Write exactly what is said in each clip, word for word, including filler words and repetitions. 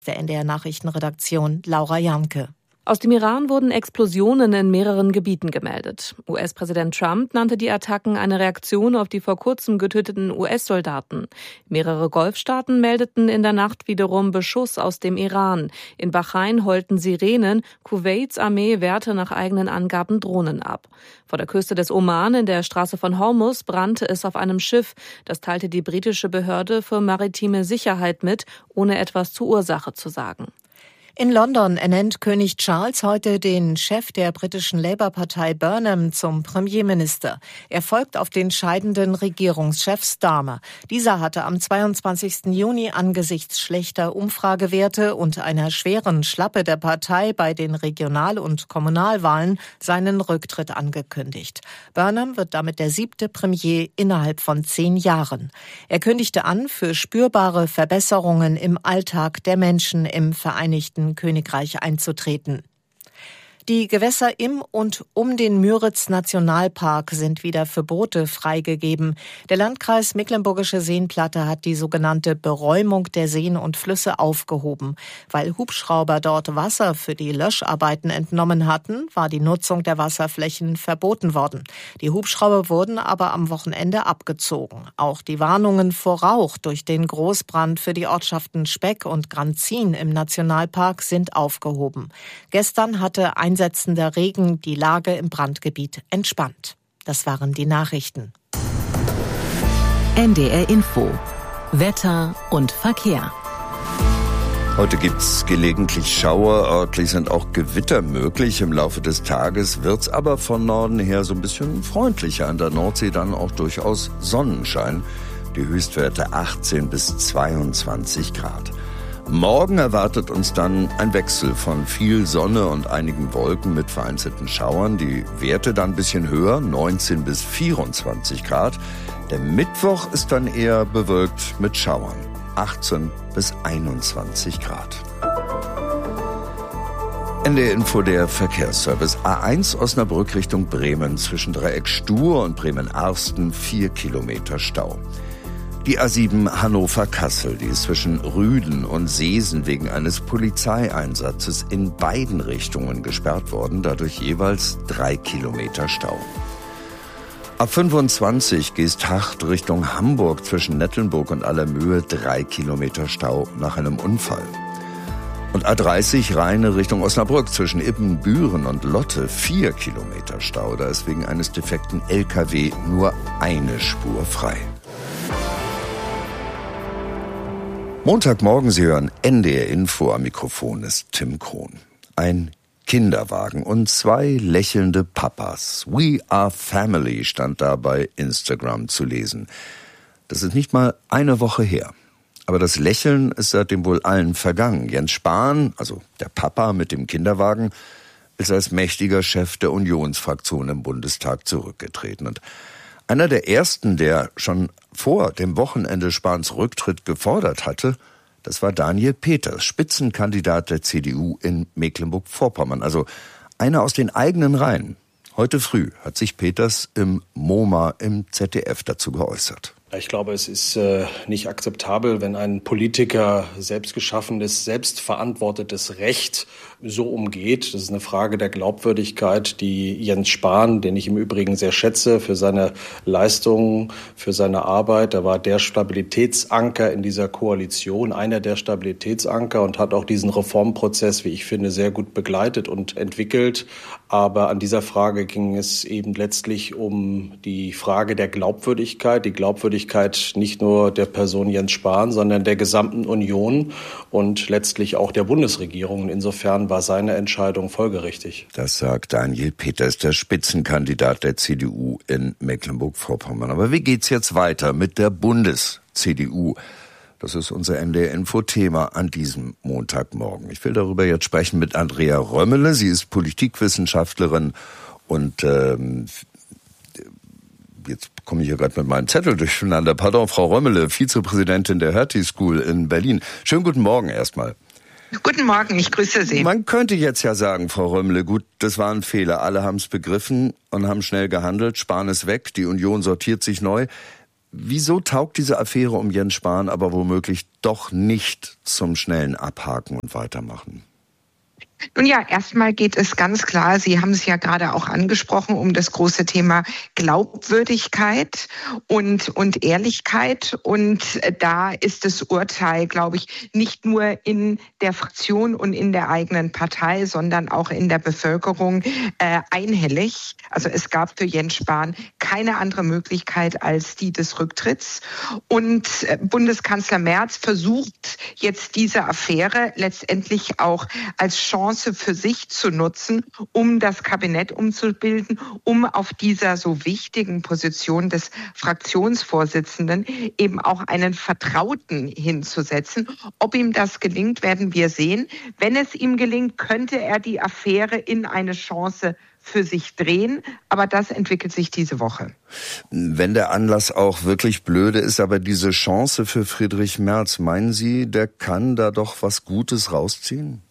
Der N D R-Nachrichtenredaktion Laura Janke. Aus dem Iran wurden Explosionen in mehreren Gebieten gemeldet. U S-Präsident Trump nannte die Attacken eine Reaktion auf die vor kurzem getöteten U S-Soldaten. Mehrere Golfstaaten meldeten in der Nacht wiederum Beschuss aus dem Iran. In Bahrain heulten Sirenen, Kuwaits Armee wehrte nach eigenen Angaben Drohnen ab. Vor der Küste des Oman in der Straße von Hormuz brannte es auf einem Schiff. Das teilte die britische Behörde für maritime Sicherheit mit, ohne etwas zur Ursache zu sagen. In London ernennt König Charles heute den Chef der britischen Labour-Partei Burnham zum Premierminister. Er folgt auf den scheidenden Regierungschef Starmer. Dieser hatte am zweiundzwanzigsten Juni angesichts schlechter Umfragewerte und einer schweren Schlappe der Partei bei den Regional- und Kommunalwahlen seinen Rücktritt angekündigt. Burnham wird damit der siebte Premier innerhalb von zehn Jahren. Er kündigte an, für spürbare Verbesserungen im Alltag der Menschen im Vereinigten Königreich einzutreten. Die Gewässer im und um den Müritz-Nationalpark sind wieder für Boote freigegeben. Der Landkreis Mecklenburgische Seenplatte hat die sogenannte Beräumung der Seen und Flüsse aufgehoben. Weil Hubschrauber dort Wasser für die Löscharbeiten entnommen hatten, war die Nutzung der Wasserflächen verboten worden. Die Hubschrauber wurden aber am Wochenende abgezogen. Auch die Warnungen vor Rauch durch den Großbrand für die Ortschaften Speck und Granzin im Nationalpark sind aufgehoben. Gestern hatte ein Einsetzender Regen die Lage im Brandgebiet entspannt. Das waren die Nachrichten. N D R Info. Wetter und Verkehr. Heute gibt's gelegentlich Schauer, örtlich sind auch Gewitter möglich. Im Laufe des Tages wird's aber von Norden her so ein bisschen freundlicher. An der Nordsee dann auch durchaus Sonnenschein. Die Höchstwerte achtzehn bis zweiundzwanzig Grad. Morgen erwartet uns dann ein Wechsel von viel Sonne und einigen Wolken mit vereinzelten Schauern. Die Werte dann ein bisschen höher, neunzehn bis vierundzwanzig Grad. Der Mittwoch ist dann eher bewölkt mit Schauern, achtzehn bis einundzwanzig Grad. N D R Info, der Verkehrsservice. A eins Osnabrück Richtung Bremen zwischen Dreieck Stur und Bremen-Arsten, vier Kilometer Stau. Die A sieben Hannover-Kassel, die ist zwischen Rüden und Seesen wegen eines Polizeieinsatzes in beiden Richtungen gesperrt worden, dadurch jeweils drei Kilometer Stau. A fünfundzwanzig Geesthacht Richtung Hamburg zwischen Nettelnburg und Allermöhe, drei Kilometer Stau nach einem Unfall. Und A dreißig Rheine Richtung Osnabrück zwischen Ibbenbüren und Lotte, vier Kilometer Stau, da ist wegen eines defekten L K W nur eine Spur frei. Montagmorgen, Sie hören N D R Info, am Mikrofon ist Tim Krohn. Ein Kinderwagen und zwei lächelnde Papas. We are family stand da bei Instagram zu lesen. Das ist nicht mal eine Woche her. Aber das Lächeln ist seitdem wohl allen vergangen. Jens Spahn, also der Papa mit dem Kinderwagen, ist als mächtiger Chef der Unionsfraktion im Bundestag zurückgetreten. Und einer der ersten, der schon vor dem Wochenende Spahns Rücktritt gefordert hatte, das war Daniel Peters, Spitzenkandidat der C D U in Mecklenburg-Vorpommern. Also einer aus den eigenen Reihen. Heute früh hat sich Peters im MoMA im Z D F dazu geäußert. Ich glaube, es ist äh, nicht akzeptabel, wenn ein Politiker selbstgeschaffenes, selbstverantwortetes Recht so umgeht. Das ist eine Frage der Glaubwürdigkeit, die Jens Spahn, den ich im Übrigen sehr schätze für seine Leistungen, für seine Arbeit. Er war der Stabilitätsanker in dieser Koalition, einer der Stabilitätsanker und hat auch diesen Reformprozess, wie ich finde, sehr gut begleitet und entwickelt. Aber an dieser Frage ging es eben letztlich um die Frage der Glaubwürdigkeit, die Glaubwürdigkeit nicht nur der Person Jens Spahn, sondern der gesamten Union und letztlich auch der Bundesregierung. Insofern war seine Entscheidung folgerichtig. Das sagt Daniel Peters, der Spitzenkandidat der C D U in Mecklenburg-Vorpommern. Aber wie geht's jetzt weiter mit der Bundes-C D U? Das ist unser N D R-Info-Thema an diesem Montagmorgen. Ich will darüber jetzt sprechen mit Andrea Römmele. Sie ist Politikwissenschaftlerin und ähm, jetzt komme ich hier gerade mit meinem Zettel durcheinander. Pardon, Frau Römmele, Vizepräsidentin der Hertie School in Berlin. Schönen guten Morgen erstmal. Guten Morgen, ich grüße Sie. Man könnte jetzt ja sagen, Frau Römmele, gut, das war ein Fehler. Alle haben es begriffen und haben schnell gehandelt. Spahn ist weg, die Union sortiert sich neu. Wieso taugt diese Affäre um Jens Spahn aber womöglich doch nicht zum schnellen Abhaken und Weitermachen? Nun ja, erstmal geht es ganz klar, Sie haben es ja gerade auch angesprochen, um das große Thema Glaubwürdigkeit und, und Ehrlichkeit. Und da ist das Urteil, glaube ich, nicht nur in der Fraktion und in der eigenen Partei, sondern auch in der Bevölkerung äh, einhellig. Also es gab für Jens Spahn keine andere Möglichkeit als die des Rücktritts. Und äh, Bundeskanzler Merz versucht jetzt diese Affäre letztendlich auch als Chance für sich zu nutzen, um das Kabinett umzubilden, um auf dieser so wichtigen Position des Fraktionsvorsitzenden eben auch einen Vertrauten hinzusetzen. Ob ihm das gelingt, werden wir sehen. Wenn es ihm gelingt, könnte er die Affäre in eine Chance für sich drehen, aber das entwickelt sich diese Woche. Wenn der Anlass auch wirklich blöde ist, aber diese Chance für Friedrich Merz, meinen Sie, der kann da doch was Gutes rausziehen?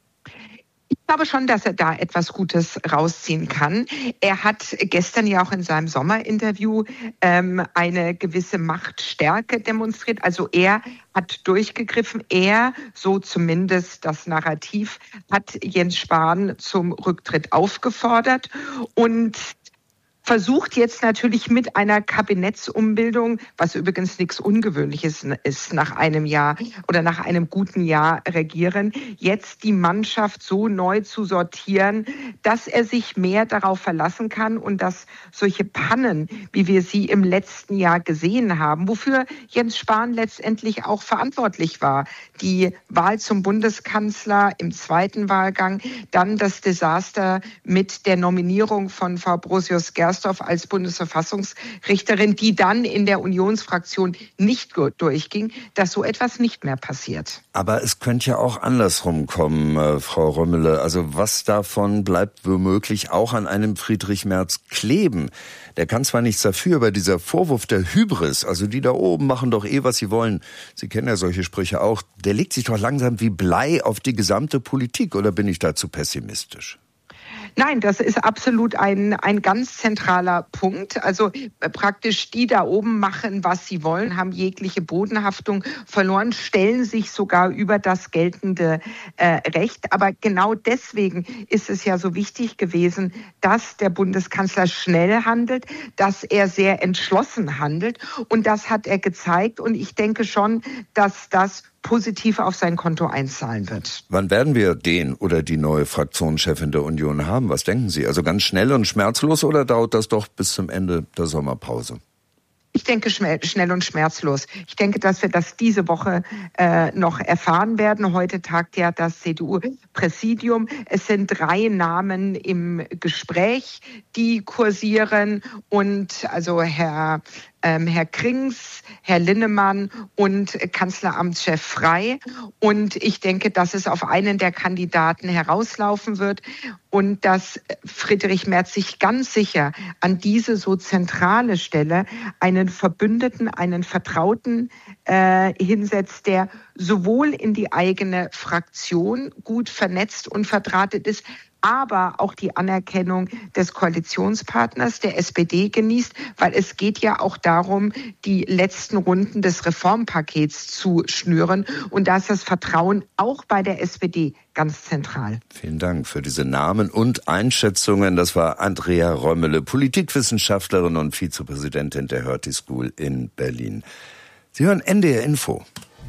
Ich glaube schon, dass er da etwas Gutes rausziehen kann. Er hat gestern ja auch in seinem Sommerinterview ähm, eine gewisse Machtstärke demonstriert. Also er hat durchgegriffen. Er, so zumindest das Narrativ, hat Jens Spahn zum Rücktritt aufgefordert und versucht jetzt natürlich mit einer Kabinettsumbildung, was übrigens nichts Ungewöhnliches ist nach einem Jahr oder nach einem guten Jahr Regieren, jetzt die Mannschaft so neu zu sortieren, dass er sich mehr darauf verlassen kann und dass solche Pannen, wie wir sie im letzten Jahr gesehen haben, wofür Jens Spahn letztendlich auch verantwortlich war, die Wahl zum Bundeskanzler im zweiten Wahlgang, dann das Desaster mit der Nominierung von Frau Brosius-Gersdorf als Bundesverfassungsrichterin, die dann in der Unionsfraktion nicht durchging, dass so etwas nicht mehr passiert. Aber es könnte ja auch andersrum kommen, äh, Frau Römmele. Also was davon bleibt womöglich auch an einem Friedrich Merz kleben? Der kann zwar nichts dafür, aber dieser Vorwurf der Hybris, also die da oben machen doch eh, was sie wollen, Sie kennen ja solche Sprüche auch, der legt sich doch langsam wie Blei auf die gesamte Politik, oder bin ich da zu pessimistisch? Nein, das ist absolut ein, ein ganz zentraler Punkt. Also äh, praktisch die da oben machen, was sie wollen, haben jegliche Bodenhaftung verloren, stellen sich sogar über das geltende äh, Recht. Aber genau deswegen ist es ja so wichtig gewesen, dass der Bundeskanzler schnell handelt, dass er sehr entschlossen handelt. Und das hat er gezeigt. Und ich denke schon, dass das positiv auf sein Konto einzahlen wird. Wann werden wir den oder die neue Fraktionschefin der Union haben? Was denken Sie? Also ganz schnell und schmerzlos oder dauert das doch bis zum Ende der Sommerpause? Ich denke schnell und schmerzlos. Ich denke, dass wir das diese Woche äh, noch erfahren werden. Heute tagt ja das C D U-Präsidium. Es sind drei Namen im Gespräch, die kursieren. Und also Herr ähm, Herr Krings, Herr Linnemann und Kanzleramtschef Frey. Und ich denke, dass es auf einen der Kandidaten herauslaufen wird und dass Friedrich Merz sich ganz sicher an diese so zentrale Stelle einen Verbündeten, einen Vertrauten äh, hinsetzt, der sowohl in die eigene Fraktion gut vernetzt und verdrahtet ist, aber auch die Anerkennung des Koalitionspartners, der S P D, genießt, weil es geht ja auch darum, die letzten Runden des Reformpakets zu schnüren. Und da ist das Vertrauen auch bei der S P D ganz zentral. Vielen Dank für diese Namen und Einschätzungen. Das war Andrea Römmele, Politikwissenschaftlerin und Vizepräsidentin der Hertie School in Berlin. Sie hören N D R Info.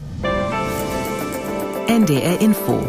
N D R Info.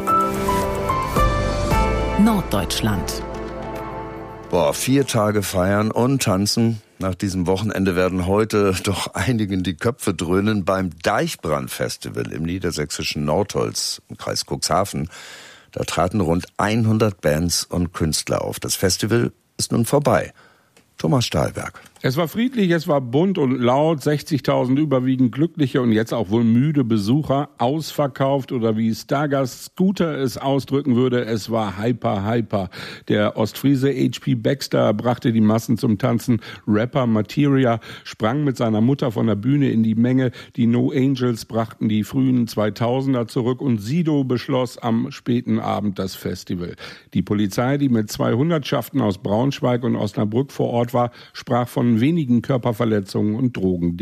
Norddeutschland. Boah, vier Tage feiern und tanzen. Nach diesem Wochenende werden heute doch einigen die Köpfe dröhnen beim Deichbrand-Festival im niedersächsischen Nordholz im Kreis Cuxhaven. Da traten rund hundert Bands und Künstler auf. Das Festival ist nun vorbei. Thomas Stahlberg. Es war friedlich, es war bunt und laut, sechzigtausend überwiegend glückliche und jetzt auch wohl müde Besucher, ausverkauft oder wie Stargast Scooter es ausdrücken würde, es war hyper, hyper. Der Ostfriese H P Baxter brachte die Massen zum Tanzen, Rapper Materia sprang mit seiner Mutter von der Bühne in die Menge, die No Angels brachten die frühen zweitausender zurück und Sido beschloss am späten Abend das Festival. Die Polizei, die mit zwei Hundertschaften aus Braunschweig und Osnabrück vor Ort war, sprach von wenigen Körperverletzungen und Drogendelikten.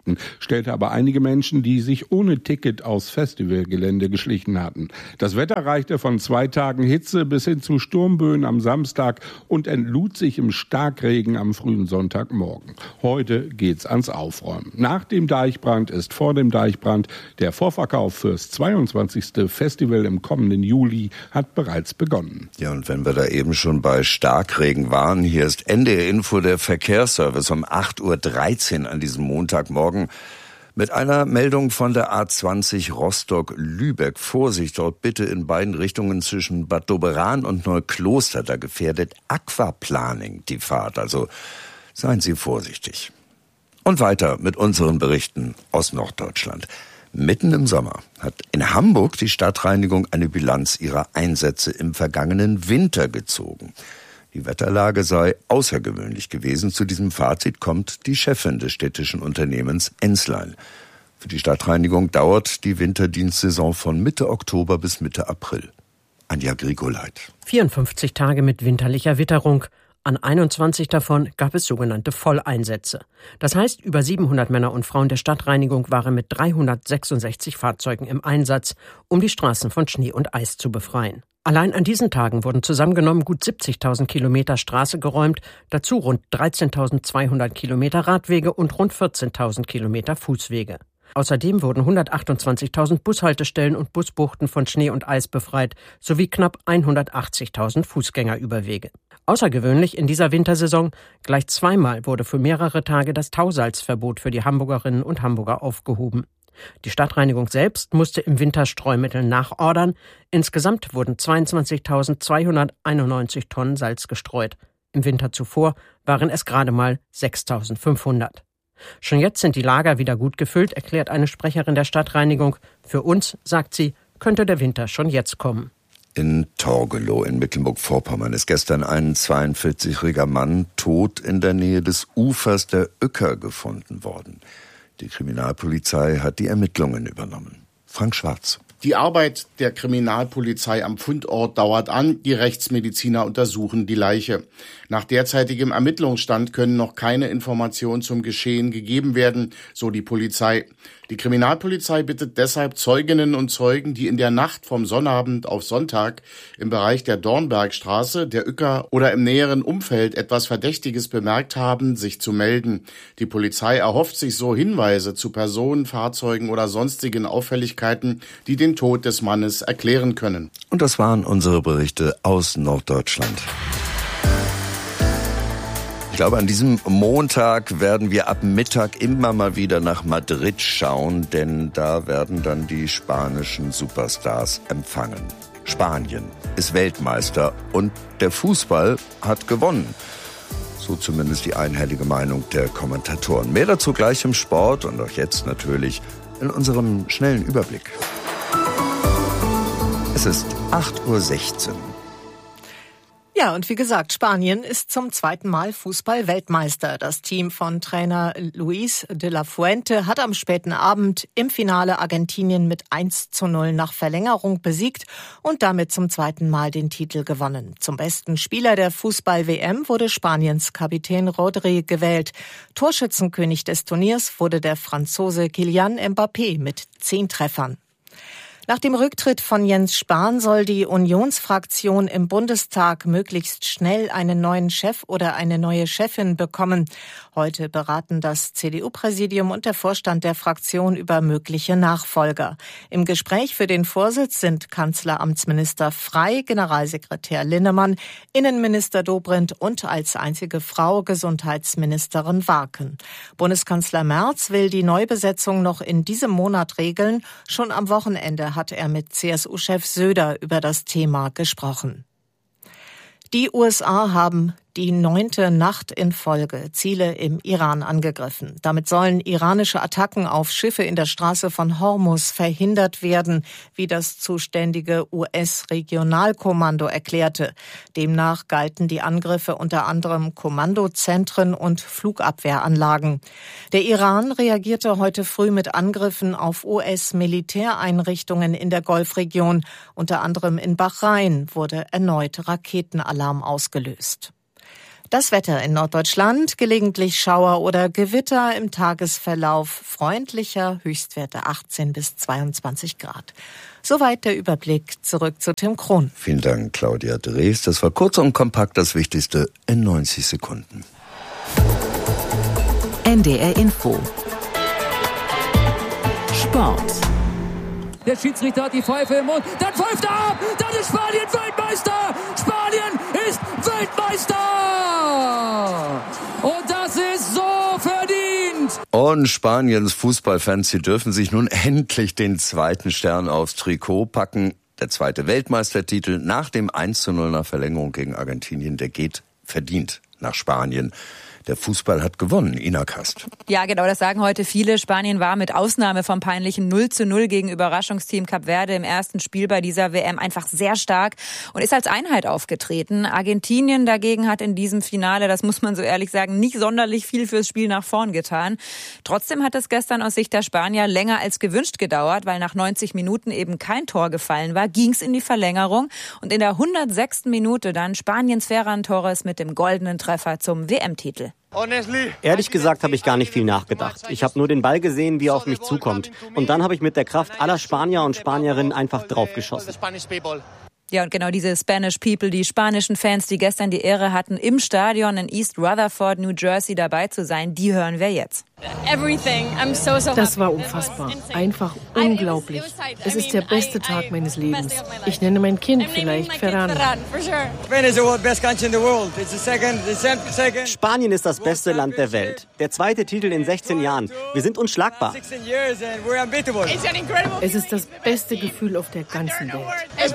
Berichten, stellte aber einige Menschen, die sich ohne Ticket aufs Festivalgelände geschlichen hatten. Das Wetter reichte von zwei Tagen Hitze bis hin zu Sturmböen am Samstag und entlud sich im Starkregen am frühen Sonntagmorgen. Heute geht's ans Aufräumen. Nach dem Deichbrand ist vor dem Deichbrand. Der Vorverkauf fürs zweiundzwanzigste Festival im kommenden Juli hat bereits begonnen. Ja, und wenn wir da eben schon bei Starkregen waren, hier ist N D R Info, der Verkehrsservice um acht Uhr dreizehn an diesem Montagmorgen mit einer Meldung von der A zwanzig Rostock-Lübeck. Vorsicht, dort bitte in beiden Richtungen zwischen Bad Doberan und Neukloster. Da gefährdet Aquaplaning die Fahrt, also seien Sie vorsichtig. Und weiter mit unseren Berichten aus Norddeutschland. Mitten im Sommer hat in Hamburg die Stadtreinigung eine Bilanz ihrer Einsätze im vergangenen Winter gezogen. Die Wetterlage sei außergewöhnlich gewesen. Zu diesem Fazit kommt die Chefin des städtischen Unternehmens Enslein. Für die Stadtreinigung dauert die Winterdienstsaison von Mitte Oktober bis Mitte April. Anja Grigoleit. vierundfünfzig Tage mit winterlicher Witterung. An einundzwanzig davon gab es sogenannte Volleinsätze. Das heißt, über siebenhundert Männer und Frauen der Stadtreinigung waren mit dreihundertsechsundsechzig Fahrzeugen im Einsatz, um die Straßen von Schnee und Eis zu befreien. Allein an diesen Tagen wurden zusammengenommen gut siebzigtausend Kilometer Straße geräumt, dazu rund dreizehntausendzweihundert Kilometer Radwege und rund vierzehntausend Kilometer Fußwege. Außerdem wurden hundertachtundzwanzigtausend Bushaltestellen und Busbuchten von Schnee und Eis befreit, sowie knapp hundertachtzigtausend Fußgängerüberwege. Außergewöhnlich in dieser Wintersaison, gleich zweimal wurde für mehrere Tage das Tausalzverbot für die Hamburgerinnen und Hamburger aufgehoben. Die Stadtreinigung selbst musste im Winter Streumittel nachordern. Insgesamt wurden zweiundzwanzigtausendzweihunderteinundneunzig Tonnen Salz gestreut. Im Winter zuvor waren es gerade mal sechstausendfünfhundert. Schon jetzt sind die Lager wieder gut gefüllt, erklärt eine Sprecherin der Stadtreinigung. Für uns, sagt sie, könnte der Winter schon jetzt kommen. In Torgelow in Mecklenburg-Vorpommern ist gestern ein zweiundvierzigjähriger Mann tot in der Nähe des Ufers der Uecker gefunden worden. Die Kriminalpolizei hat die Ermittlungen übernommen. Frank Schwarz. Die Arbeit der Kriminalpolizei am Fundort dauert an. Die Rechtsmediziner untersuchen die Leiche. Nach derzeitigem Ermittlungsstand können noch keine Informationen zum Geschehen gegeben werden, so die Polizei. Die Kriminalpolizei bittet deshalb Zeuginnen und Zeugen, die in der Nacht vom Sonnabend auf Sonntag im Bereich der Dornbergstraße, der Uecker oder im näheren Umfeld etwas Verdächtiges bemerkt haben, sich zu melden. Die Polizei erhofft sich so Hinweise zu Personen, Fahrzeugen oder sonstigen Auffälligkeiten, die den Tod des Mannes erklären können. Und das waren unsere Berichte aus Norddeutschland. Ich glaube, an diesem Montag werden wir ab Mittag immer mal wieder nach Madrid schauen, denn da werden dann die spanischen Superstars empfangen. Spanien ist Weltmeister und der Fußball hat gewonnen. So zumindest die einhellige Meinung der Kommentatoren. Mehr dazu gleich im Sport und auch jetzt natürlich in unserem schnellen Überblick. Es ist acht Uhr sechzehn. Ja, und wie gesagt, Spanien ist zum zweiten Mal Fußball-Weltmeister. Das Team von Trainer Luis de la Fuente hat am späten Abend im Finale Argentinien mit eins zu null nach Verlängerung besiegt und damit zum zweiten Mal den Titel gewonnen. Zum besten Spieler der Fußball-W M wurde Spaniens Kapitän Rodri gewählt. Torschützenkönig des Turniers wurde der Franzose Kylian Mbappé mit zehn Treffern. Nach dem Rücktritt von Jens Spahn soll die Unionsfraktion im Bundestag möglichst schnell einen neuen Chef oder eine neue Chefin bekommen. Heute beraten das C D U-Präsidium und der Vorstand der Fraktion über mögliche Nachfolger. Im Gespräch für den Vorsitz sind Kanzleramtsminister Frey, Generalsekretär Linnemann, Innenminister Dobrindt und als einzige Frau Gesundheitsministerin Warken. Bundeskanzler Merz will die Neubesetzung noch in diesem Monat regeln. Schon am Wochenende hat er mit C S U-Chef Söder über das Thema gesprochen. Die U S A haben die neunte Nacht in Folge Ziele im Iran angegriffen. Damit sollen iranische Attacken auf Schiffe in der Straße von Hormuz verhindert werden, wie das zuständige U S-Regionalkommando erklärte. Demnach galten die Angriffe unter anderem Kommandozentren und Flugabwehranlagen. Der Iran reagierte heute früh mit Angriffen auf U S-Militäreinrichtungen in der Golfregion. Unter anderem in Bahrain wurde erneut Raketenalarm ausgelöst. Das Wetter in Norddeutschland, gelegentlich Schauer oder Gewitter, im Tagesverlauf freundlicher, Höchstwerte achtzehn bis zweiundzwanzig Grad. Soweit der Überblick. Zurück zu Tim Krohn. Vielen Dank, Claudia Drees. Das war kurz und kompakt das Wichtigste in neunzig Sekunden. N D R Info. Sport. Der Schiedsrichter hat die Pfeife im Mund. Dann pfeift er ab. Dann ist Spanien Weltmeister. Spanien ist Weltmeister. Und das ist so verdient. Und Spaniens Fußballfans, sie dürfen sich nun endlich den zweiten Stern aufs Trikot packen. Der zweite Weltmeistertitel nach dem eins zu null nach Verlängerung gegen Argentinien, der geht verdient nach Spanien. Der Fußball hat gewonnen, Ina Kast. Ja, genau, das sagen heute viele. Spanien war mit Ausnahme vom peinlichen null zu null gegen Überraschungsteam Kap Verde im ersten Spiel bei dieser W M einfach sehr stark und ist als Einheit aufgetreten. Argentinien dagegen hat in diesem Finale, das muss man so ehrlich sagen, nicht sonderlich viel fürs Spiel nach vorn getan. Trotzdem hat es gestern aus Sicht der Spanier länger als gewünscht gedauert, weil nach neunzig Minuten eben kein Tor gefallen war, ging's in die Verlängerung und in der hundertsechsten Minute dann Spaniens Ferran Torres mit dem goldenen Treffer zum W M-Titel. Ehrlich gesagt habe ich gar nicht viel nachgedacht. Ich habe nur den Ball gesehen, wie er auf mich zukommt. Und dann habe ich mit der Kraft aller Spanier und Spanierinnen einfach draufgeschossen. Ja, und genau diese Spanish People, die spanischen Fans, die gestern die Ehre hatten, im Stadion in East Rutherford, New Jersey dabei zu sein, die hören wir jetzt. Das war unfassbar. Einfach unglaublich. Es ist der beste Tag meines Lebens. Ich nenne mein Kind vielleicht Ferran. Spanien ist das beste Land der Welt. Der zweite Titel in sechzehn Jahren. Wir sind unschlagbar. Es ist das beste Gefühl auf der ganzen Welt.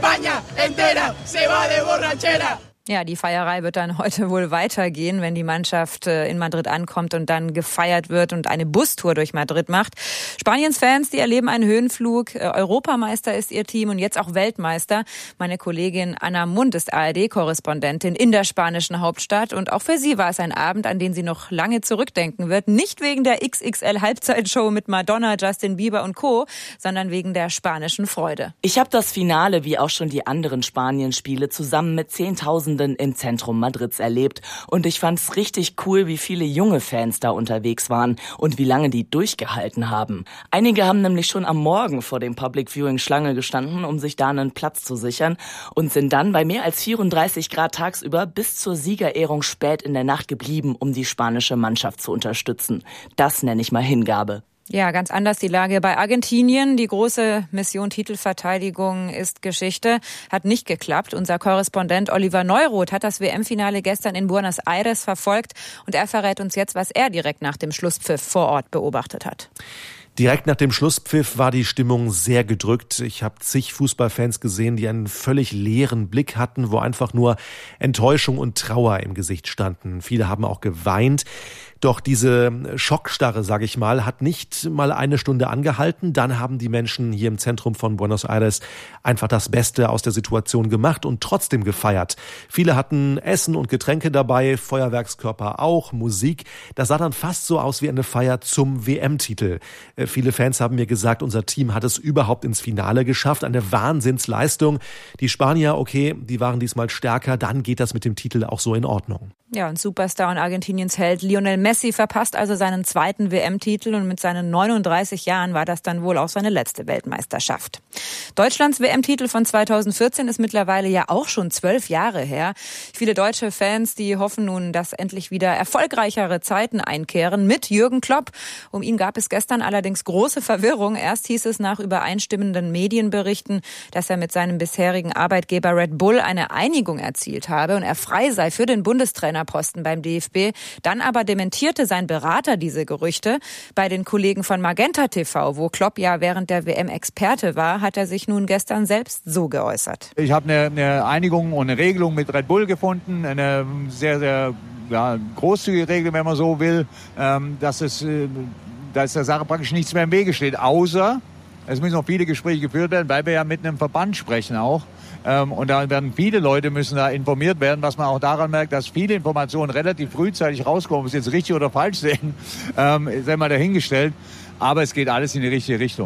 Ja, die Feierei wird dann heute wohl weitergehen, wenn die Mannschaft in Madrid ankommt und dann gefeiert wird und eine Bustour durch Madrid macht. Spaniens Fans, die erleben einen Höhenflug. Europameister ist ihr Team und jetzt auch Weltmeister. Meine Kollegin Anna Mund ist A R D-Korrespondentin in der spanischen Hauptstadt. Und auch für sie war es ein Abend, an den sie noch lange zurückdenken wird. Nicht wegen der X X L-Halbzeitshow mit Madonna, Justin Bieber und Co., sondern wegen der spanischen Freude. Ich habe das Finale, wie auch schon die anderen Spanien-Spiele, zusammen mit Zehntausenden im Zentrum Madrids erlebt. Und ich fand's richtig cool, wie viele junge Fans da unterwegs waren und wie lange die durchgehalten haben. Einige haben nämlich schon am Morgen vor dem Public Viewing Schlange gestanden, um sich da einen Platz zu sichern und sind dann bei mehr als vierunddreißig Grad tagsüber bis zur Siegerehrung spät in der Nacht geblieben, um die spanische Mannschaft zu unterstützen. Das nenne ich mal Hingabe. Ja, ganz anders die Lage bei Argentinien. Die große Mission Titelverteidigung ist Geschichte. Hat nicht geklappt. Unser Korrespondent Oliver Neuroth hat das W M-Finale gestern in Buenos Aires verfolgt. Und er verrät uns jetzt, was er direkt nach dem Schlusspfiff vor Ort beobachtet hat. Direkt nach dem Schlusspfiff war die Stimmung sehr gedrückt. Ich habe zig Fußballfans gesehen, die einen völlig leeren Blick hatten, wo einfach nur Enttäuschung und Trauer im Gesicht standen. Viele haben auch geweint. Doch diese Schockstarre, sage ich mal, hat nicht mal eine Stunde angehalten. Dann haben die Menschen hier im Zentrum von Buenos Aires einfach das Beste aus der Situation gemacht und trotzdem gefeiert. Viele hatten Essen und Getränke dabei, Feuerwerkskörper auch, Musik. Das sah dann fast so aus wie eine Feier zum W M-Titel. Viele Fans haben mir gesagt, unser Team hat es überhaupt ins Finale geschafft. Eine Wahnsinnsleistung. Die Spanier, okay, die waren diesmal stärker. Dann geht das mit dem Titel auch so in Ordnung. Ja, und Superstar und Argentiniens Held Lionel Messi verpasst also seinen zweiten W M-Titel und mit seinen neununddreißig Jahren war das dann wohl auch seine letzte Weltmeisterschaft. Deutschlands W M-Titel von zweitausendvierzehn ist mittlerweile ja auch schon zwölf Jahre her. Viele deutsche Fans, die hoffen nun, dass endlich wieder erfolgreichere Zeiten einkehren mit Jürgen Klopp. Um ihn gab es gestern allerdings große Verwirrung. Erst hieß es nach übereinstimmenden Medienberichten, dass er mit seinem bisherigen Arbeitgeber Red Bull eine Einigung erzielt habe und er frei sei für den Bundestrainer Posten beim D F B. Dann aber dementierte sein Berater diese Gerüchte. Bei den Kollegen von Magenta T V, wo Klopp ja während der W M Experte war, hat er sich nun gestern selbst so geäußert. Ich habe eine, eine Einigung und eine Regelung mit Red Bull gefunden, eine sehr, sehr ja, großzügige Regel, wenn man so will, ähm, dass es, äh, dass der Sache praktisch nichts mehr im Wege steht, außer es müssen noch viele Gespräche geführt werden, weil wir ja mit einem Verband sprechen auch. Ähm, und da werden viele Leute müssen da informiert werden, was man auch daran merkt, dass viele Informationen relativ frühzeitig rauskommen. Ob sie jetzt richtig oder falsch sehen, ähm, sei mal dahingestellt. Aber es geht alles in die richtige Richtung.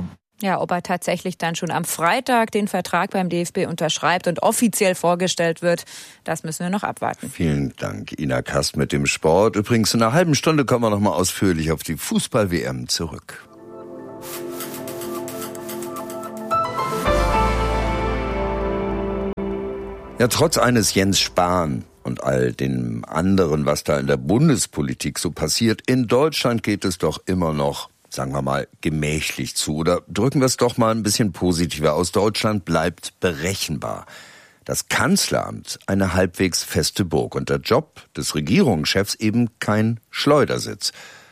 Ja, ob er tatsächlich dann schon am Freitag den Vertrag beim D F B unterschreibt und offiziell vorgestellt wird, das müssen wir noch abwarten. Vielen Dank, Ina Kast mit dem Sport. Übrigens, in einer halben Stunde kommen wir noch mal ausführlich auf die Fußball-W M zurück. Ja, trotz eines Jens Spahn und all dem anderen, was da in der Bundespolitik so passiert, in Deutschland geht es doch immer noch, sagen wir mal, gemächlich zu. Oder drücken wir es doch mal ein bisschen positiver aus. Deutschland bleibt berechenbar. Das Kanzleramt eine halbwegs feste Burg und der Job des Regierungschefs eben kein Schleudersitz.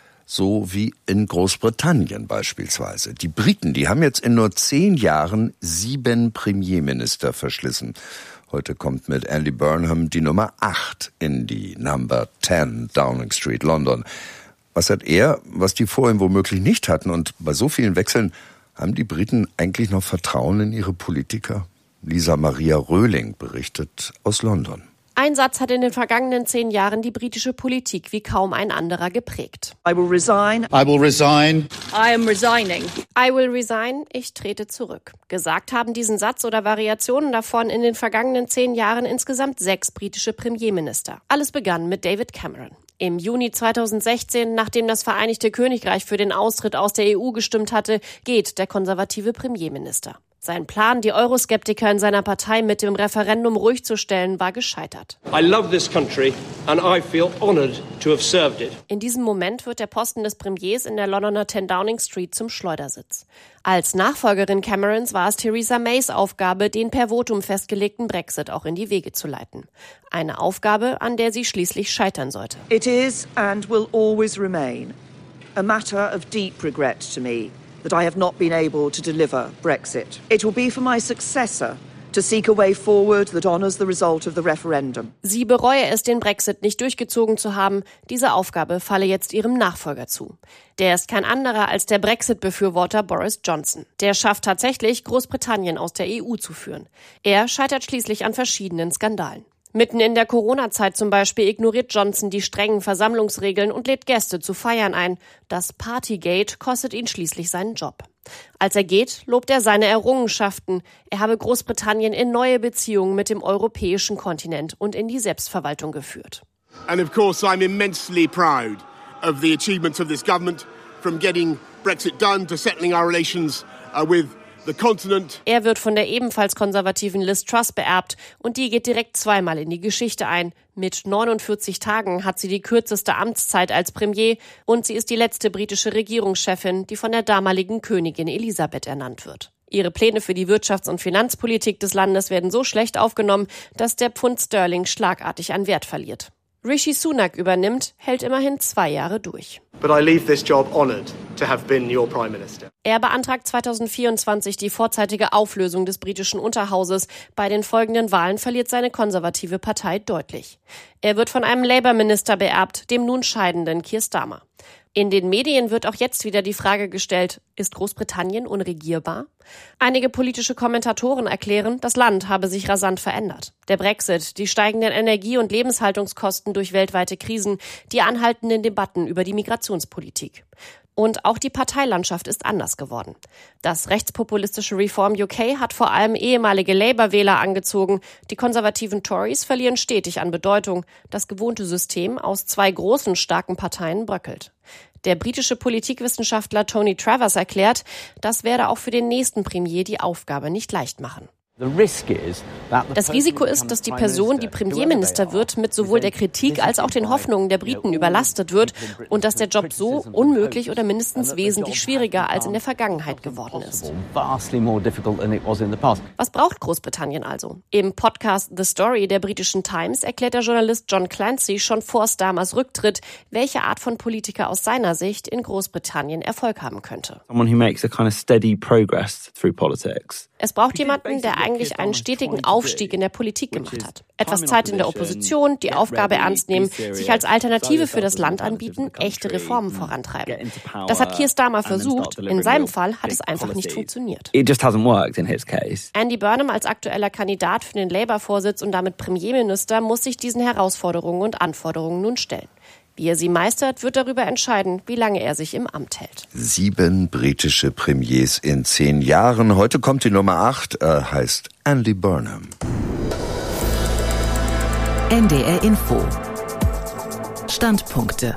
So wie in Großbritannien beispielsweise. Die Briten, die haben jetzt in nur zehn Jahren sieben Premierminister verschlissen. Heute kommt mit Andy Burnham die Nummer acht in die Number zehn Downing Street, London. Was hat er, was die vor ihm womöglich nicht hatten? Und bei so vielen Wechseln haben die Briten eigentlich noch Vertrauen in ihre Politiker? Lisa Maria Röhling berichtet aus London. Ein Satz hat in den vergangenen zehn Jahren die britische Politik wie kaum ein anderer geprägt. I will resign. I will resign. I am resigning. I will resign. Ich trete zurück. Gesagt haben diesen Satz oder Variationen davon in den vergangenen zehn Jahren insgesamt sechs britische Premierminister. Alles begann mit David Cameron. Im Juni zweitausendsechzehn, nachdem das Vereinigte Königreich für den Austritt aus der E U gestimmt hatte, geht der konservative Premierminister. Sein Plan, die Euroskeptiker in seiner Partei mit dem Referendum ruhig zu stellen, war gescheitert. I love this country and I feel honored to have served it. In diesem Moment wird der Posten des Premiers in der Londoner zehn Downing Street zum Schleudersitz. Als Nachfolgerin Camerons war es Theresa Mays Aufgabe, den per Votum festgelegten Brexit auch in die Wege zu leiten. Eine Aufgabe, an der sie schließlich scheitern sollte. It is and will always remain a matter of deep regret to me that I have not been able to deliver Brexit. It will be for my successor to seek a way forward that honours the result of the referendum. Sie bereue es, den Brexit nicht durchgezogen zu haben. Diese Aufgabe falle jetzt ihrem Nachfolger zu. Der ist kein anderer als der Brexit-Befürworter Boris Johnson. Der schafft tatsächlich, Großbritannien aus der E U zu führen. Er scheitert schließlich an verschiedenen Skandalen. Mitten in der Corona-Zeit zum Beispiel ignoriert Johnson die strengen Versammlungsregeln und lädt Gäste zu Feiern ein. Das Partygate kostet ihn schließlich seinen Job. Als er geht, lobt er seine Errungenschaften. Er habe Großbritannien in neue Beziehungen mit dem europäischen Kontinent und in die Selbstverwaltung geführt. And of course I'm immensely proud of the achievements of this government, from getting Brexit done to settling our relations uh, with the continent. Er wird von der ebenfalls konservativen Liz Truss beerbt und die geht direkt zweimal in die Geschichte ein. Mit neunundvierzig Tagen hat sie die kürzeste Amtszeit als Premier und sie ist die letzte britische Regierungschefin, die von der damaligen Königin Elisabeth ernannt wird. Ihre Pläne für die Wirtschafts- und Finanzpolitik des Landes werden so schlecht aufgenommen, dass der Pfund Sterling schlagartig an Wert verliert. Rishi Sunak übernimmt, hält immerhin zwei Jahre durch. But I leave this job honored to have been your Prime Minister. Er beantragt zweitausendvierundzwanzig die vorzeitige Auflösung des britischen Unterhauses. Bei den folgenden Wahlen verliert seine konservative Partei deutlich. Er wird von einem Labour-Minister beerbt, dem nun scheidenden Keir Starmer. In den Medien wird auch jetzt wieder die Frage gestellt, ist Großbritannien unregierbar? Einige politische Kommentatoren erklären, das Land habe sich rasant verändert. Der Brexit, die steigenden Energie- und Lebenshaltungskosten durch weltweite Krisen, die anhaltenden Debatten über die Migrationspolitik. Und auch die Parteilandschaft ist anders geworden. Das rechtspopulistische Reform U K hat vor allem ehemalige Labour-Wähler angezogen. Die konservativen Tories verlieren stetig an Bedeutung. Das gewohnte System aus zwei großen, starken Parteien bröckelt. Der britische Politikwissenschaftler Tony Travers erklärt, das werde auch für den nächsten Premier die Aufgabe nicht leicht machen. Das Risiko ist, dass die Person, die Premierminister wird, mit sowohl der Kritik als auch den Hoffnungen der Briten überlastet wird und dass der Job so unmöglich oder mindestens wesentlich schwieriger als in der Vergangenheit geworden ist. Was braucht Großbritannien also? Im Podcast The Story der britischen Times erklärt der Journalist John Clancy schon vor Starmers Rücktritt, welche Art von Politiker aus seiner Sicht in Großbritannien Erfolg haben könnte. Es braucht jemanden, der eigentlich einen stetigen Aufstieg in der Politik gemacht hat. Etwas Zeit in der Opposition, die Aufgabe ernst nehmen, sich als Alternative für das Land anbieten, echte Reformen vorantreiben. Das hat Keir Starmer versucht. In seinem Fall hat es einfach nicht funktioniert. Andy Burnham als aktueller Kandidat für den Labour-Vorsitz und damit Premierminister muss sich diesen Herausforderungen und Anforderungen nun stellen. Wie er sie meistert, wird darüber entscheiden, wie lange er sich im Amt hält. Sieben britische Premiers in zehn Jahren. Heute kommt die Nummer acht, er heißt Andy Burnham. N D R Info. Standpunkte.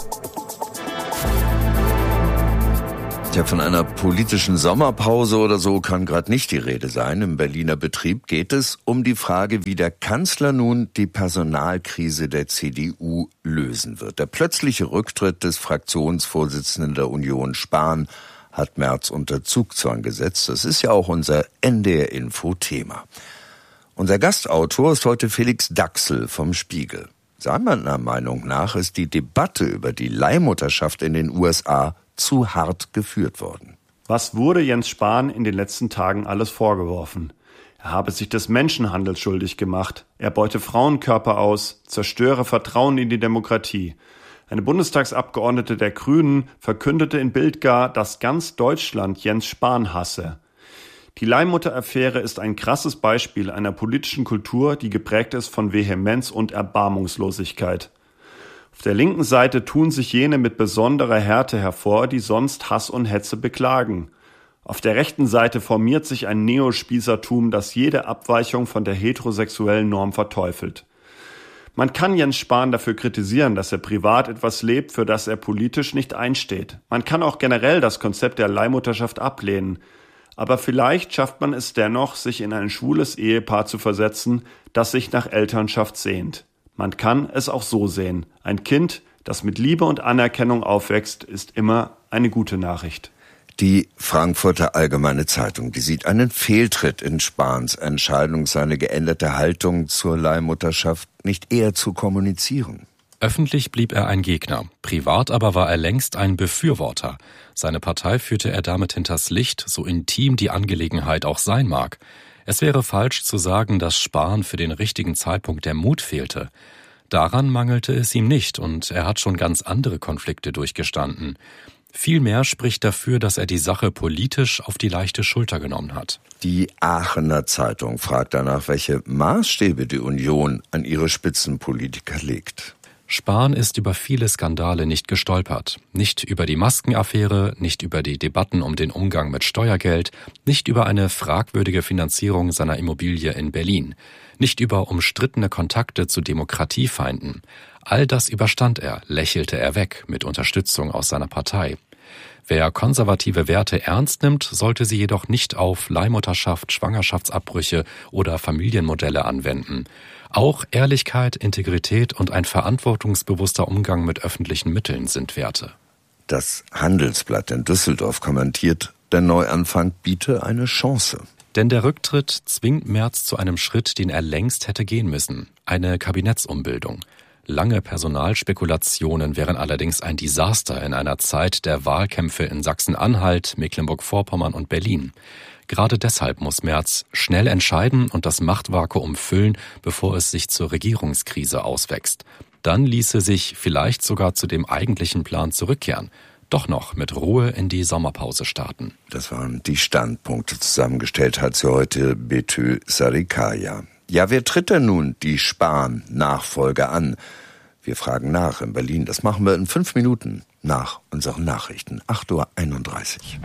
Ja, von einer politischen Sommerpause oder so kann gerade nicht die Rede sein. Im Berliner Betrieb geht es um die Frage, wie der Kanzler nun die Personalkrise der C D U lösen wird. Der plötzliche Rücktritt des Fraktionsvorsitzenden der Union, Spahn, hat Merz unter Zugzwang gesetzt. Das ist ja auch unser N D R-Info-Thema. Unser Gastautor ist heute Felix Daxel vom Spiegel. Seiner Meinung nach ist die Debatte über die Leihmutterschaft in den U S A zu hart geführt worden. Was wurde Jens Spahn in den letzten Tagen alles vorgeworfen? Er habe sich des Menschenhandels schuldig gemacht, er beute Frauenkörper aus, zerstöre Vertrauen in die Demokratie. Eine Bundestagsabgeordnete der Grünen verkündete in Bild gar, dass ganz Deutschland Jens Spahn hasse. Die Leihmutter-Affäre ist ein krasses Beispiel einer politischen Kultur, die geprägt ist von Vehemenz und Erbarmungslosigkeit. Auf der linken Seite tun sich jene mit besonderer Härte hervor, die sonst Hass und Hetze beklagen. Auf der rechten Seite formiert sich ein Neospießertum, das jede Abweichung von der heterosexuellen Norm verteufelt. Man kann Jens Spahn dafür kritisieren, dass er privat etwas lebt, für das er politisch nicht einsteht. Man kann auch generell das Konzept der Leihmutterschaft ablehnen. Aber vielleicht schafft man es dennoch, sich in ein schwules Ehepaar zu versetzen, das sich nach Elternschaft sehnt. Man kann es auch so sehen. Ein Kind, das mit Liebe und Anerkennung aufwächst, ist immer eine gute Nachricht. Die Frankfurter Allgemeine Zeitung, die sieht einen Fehltritt in Spahns Entscheidung, seine geänderte Haltung zur Leihmutterschaft nicht eher zu kommunizieren. Öffentlich blieb er ein Gegner, privat aber war er längst ein Befürworter. Seine Partei führte er damit hinters Licht, so intim die Angelegenheit auch sein mag. Es wäre falsch zu sagen, dass Spahn für den richtigen Zeitpunkt der Mut fehlte. Daran mangelte es ihm nicht und er hat schon ganz andere Konflikte durchgestanden. Vielmehr spricht dafür, dass er die Sache politisch auf die leichte Schulter genommen hat. Die Aachener Zeitung fragt danach, welche Maßstäbe die Union an ihre Spitzenpolitiker legt. Spahn ist über viele Skandale nicht gestolpert. Nicht über die Maskenaffäre, nicht über die Debatten um den Umgang mit Steuergeld, nicht über eine fragwürdige Finanzierung seiner Immobilie in Berlin, nicht über umstrittene Kontakte zu Demokratiefeinden. All das überstand er, lächelte er weg, mit Unterstützung aus seiner Partei. Wer konservative Werte ernst nimmt, sollte sie jedoch nicht auf Leihmutterschaft, Schwangerschaftsabbrüche oder Familienmodelle anwenden. Auch Ehrlichkeit, Integrität und ein verantwortungsbewusster Umgang mit öffentlichen Mitteln sind Werte. Das Handelsblatt in Düsseldorf kommentiert, der Neuanfang biete eine Chance. Denn der Rücktritt zwingt Merz zu einem Schritt, den er längst hätte gehen müssen. Eine Kabinettsumbildung. Lange Personalspekulationen wären allerdings ein Desaster in einer Zeit der Wahlkämpfe in Sachsen-Anhalt, Mecklenburg-Vorpommern und Berlin. Gerade deshalb muss Merz schnell entscheiden und das Machtvakuum füllen, bevor es sich zur Regierungskrise auswächst. Dann ließe sich vielleicht sogar zu dem eigentlichen Plan zurückkehren. Doch noch mit Ruhe in die Sommerpause starten. Das waren die Standpunkte. Zusammengestellt hat sie heute Betül Sarikaya. Ja, wer tritt denn nun die Spahn-Nachfolge an? Wir fragen nach in Berlin. Das machen wir in fünf Minuten nach unseren Nachrichten. acht Uhr einunddreißig.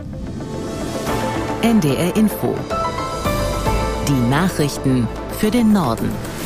N D R Info. Die Nachrichten für den Norden.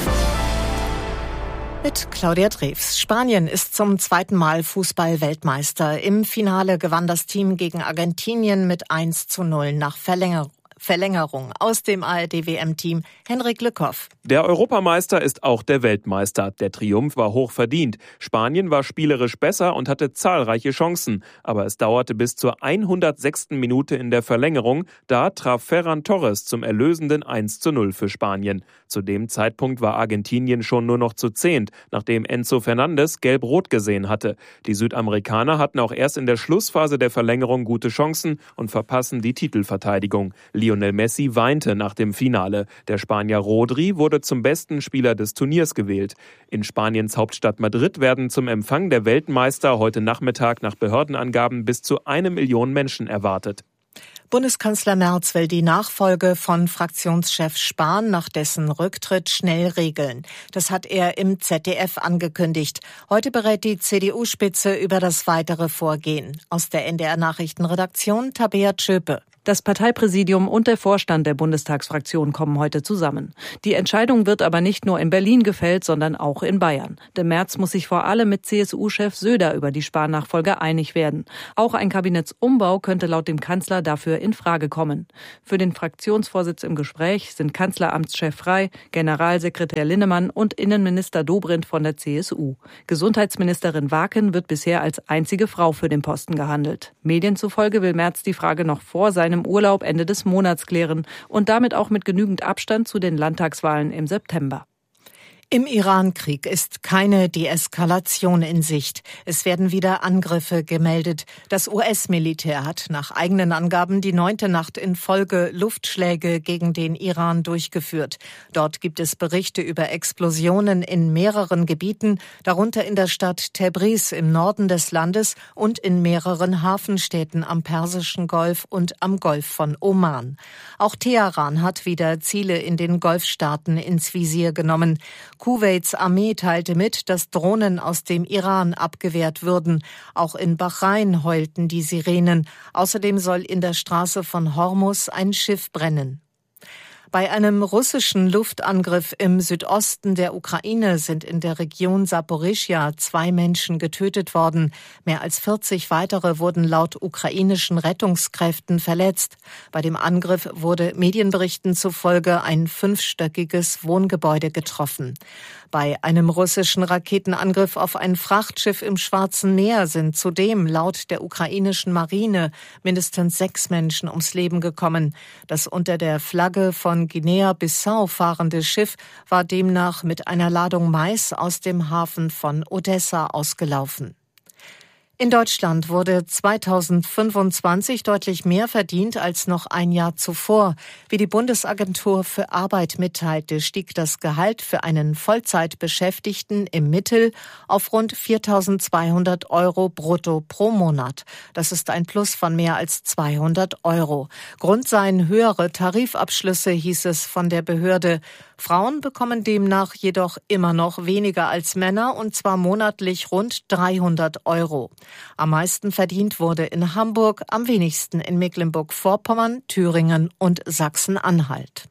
Mit Claudia Drews. Spanien ist zum zweiten Mal Fußball-Weltmeister. Im Finale gewann das Team gegen Argentinien mit eins zu null nach Verlängerung. Verlängerung. Aus dem A R D-W M-Team Henrik Lückhoff. Der Europameister ist auch der Weltmeister. Der Triumph war hoch verdient. Spanien war spielerisch besser und hatte zahlreiche Chancen. Aber es dauerte bis zur hundertsechsten Minute in der Verlängerung. Da traf Ferran Torres zum erlösenden eins zu null für Spanien. Zu dem Zeitpunkt war Argentinien schon nur noch zu zehnt, nachdem Enzo Fernandes gelb-rot gesehen hatte. Die Südamerikaner hatten auch erst in der Schlussphase der Verlängerung gute Chancen und verpassen die Titelverteidigung. Lionel Messi weinte nach dem Finale. Der Spanier Rodri wurde zum besten Spieler des Turniers gewählt. In Spaniens Hauptstadt Madrid werden zum Empfang der Weltmeister heute Nachmittag nach Behördenangaben bis zu eine Million Menschen erwartet. Bundeskanzler Merz will die Nachfolge von Fraktionschef Spahn nach dessen Rücktritt schnell regeln. Das hat er im Z D F angekündigt. Heute berät die C D U-Spitze über das weitere Vorgehen. Aus der N D R-Nachrichtenredaktion Tabea Tschöpe. Das Parteipräsidium und der Vorstand der Bundestagsfraktion kommen heute zusammen. Die Entscheidung wird aber nicht nur in Berlin gefällt, sondern auch in Bayern. Denn Merz muss sich vor allem mit C S U-Chef Söder über die Spahn-Nachfolge einig werden. Auch ein Kabinettsumbau könnte laut dem Kanzler dafür in Frage kommen. Für den Fraktionsvorsitz im Gespräch sind Kanzleramtschef Frey, Generalsekretär Linnemann und Innenminister Dobrindt von der C S U. Gesundheitsministerin Waken wird bisher als einzige Frau für den Posten gehandelt. Medien zufolge will Merz die Frage noch vor seinem im Urlaub Ende des Monats klären und damit auch mit genügend Abstand zu den Landtagswahlen im September. Im Iran-Krieg ist keine Deeskalation in Sicht. Es werden wieder Angriffe gemeldet. Das U S-Militär hat nach eigenen Angaben die neunte Nacht in Folge Luftschläge gegen den Iran durchgeführt. Dort gibt es Berichte über Explosionen in mehreren Gebieten, darunter in der Stadt Tabriz im Norden des Landes und in mehreren Hafenstädten am Persischen Golf und am Golf von Oman. Auch Teheran hat wieder Ziele in den Golfstaaten ins Visier genommen. Kuwaits Armee teilte mit, dass Drohnen aus dem Iran abgewehrt würden. Auch in Bahrain heulten die Sirenen. Außerdem soll in der Straße von Hormuz ein Schiff brennen. Bei einem russischen Luftangriff im Südosten der Ukraine sind in der Region Saporischschja zwei Menschen getötet worden. Mehr als vierzig weitere wurden laut ukrainischen Rettungskräften verletzt. Bei dem Angriff wurde Medienberichten zufolge ein fünfstöckiges Wohngebäude getroffen. Bei einem russischen Raketenangriff auf ein Frachtschiff im Schwarzen Meer sind zudem laut der ukrainischen Marine mindestens sechs Menschen ums Leben gekommen. Das unter der Flagge von Guinea-Bissau fahrende Schiff war demnach mit einer Ladung Mais aus dem Hafen von Odessa ausgelaufen. In Deutschland wurde zweitausendfünfundzwanzig deutlich mehr verdient als noch ein Jahr zuvor. Wie die Bundesagentur für Arbeit mitteilte, stieg das Gehalt für einen Vollzeitbeschäftigten im Mittel auf rund viertausendzweihundert Euro brutto pro Monat. Das ist ein Plus von mehr als zweihundert Euro. Grund seien höhere Tarifabschlüsse, hieß es von der Behörde. Frauen bekommen demnach jedoch immer noch weniger als Männer, und zwar monatlich rund dreihundert Euro. Am meisten verdient wurde in Hamburg, am wenigsten in Mecklenburg-Vorpommern, Thüringen und Sachsen-Anhalt.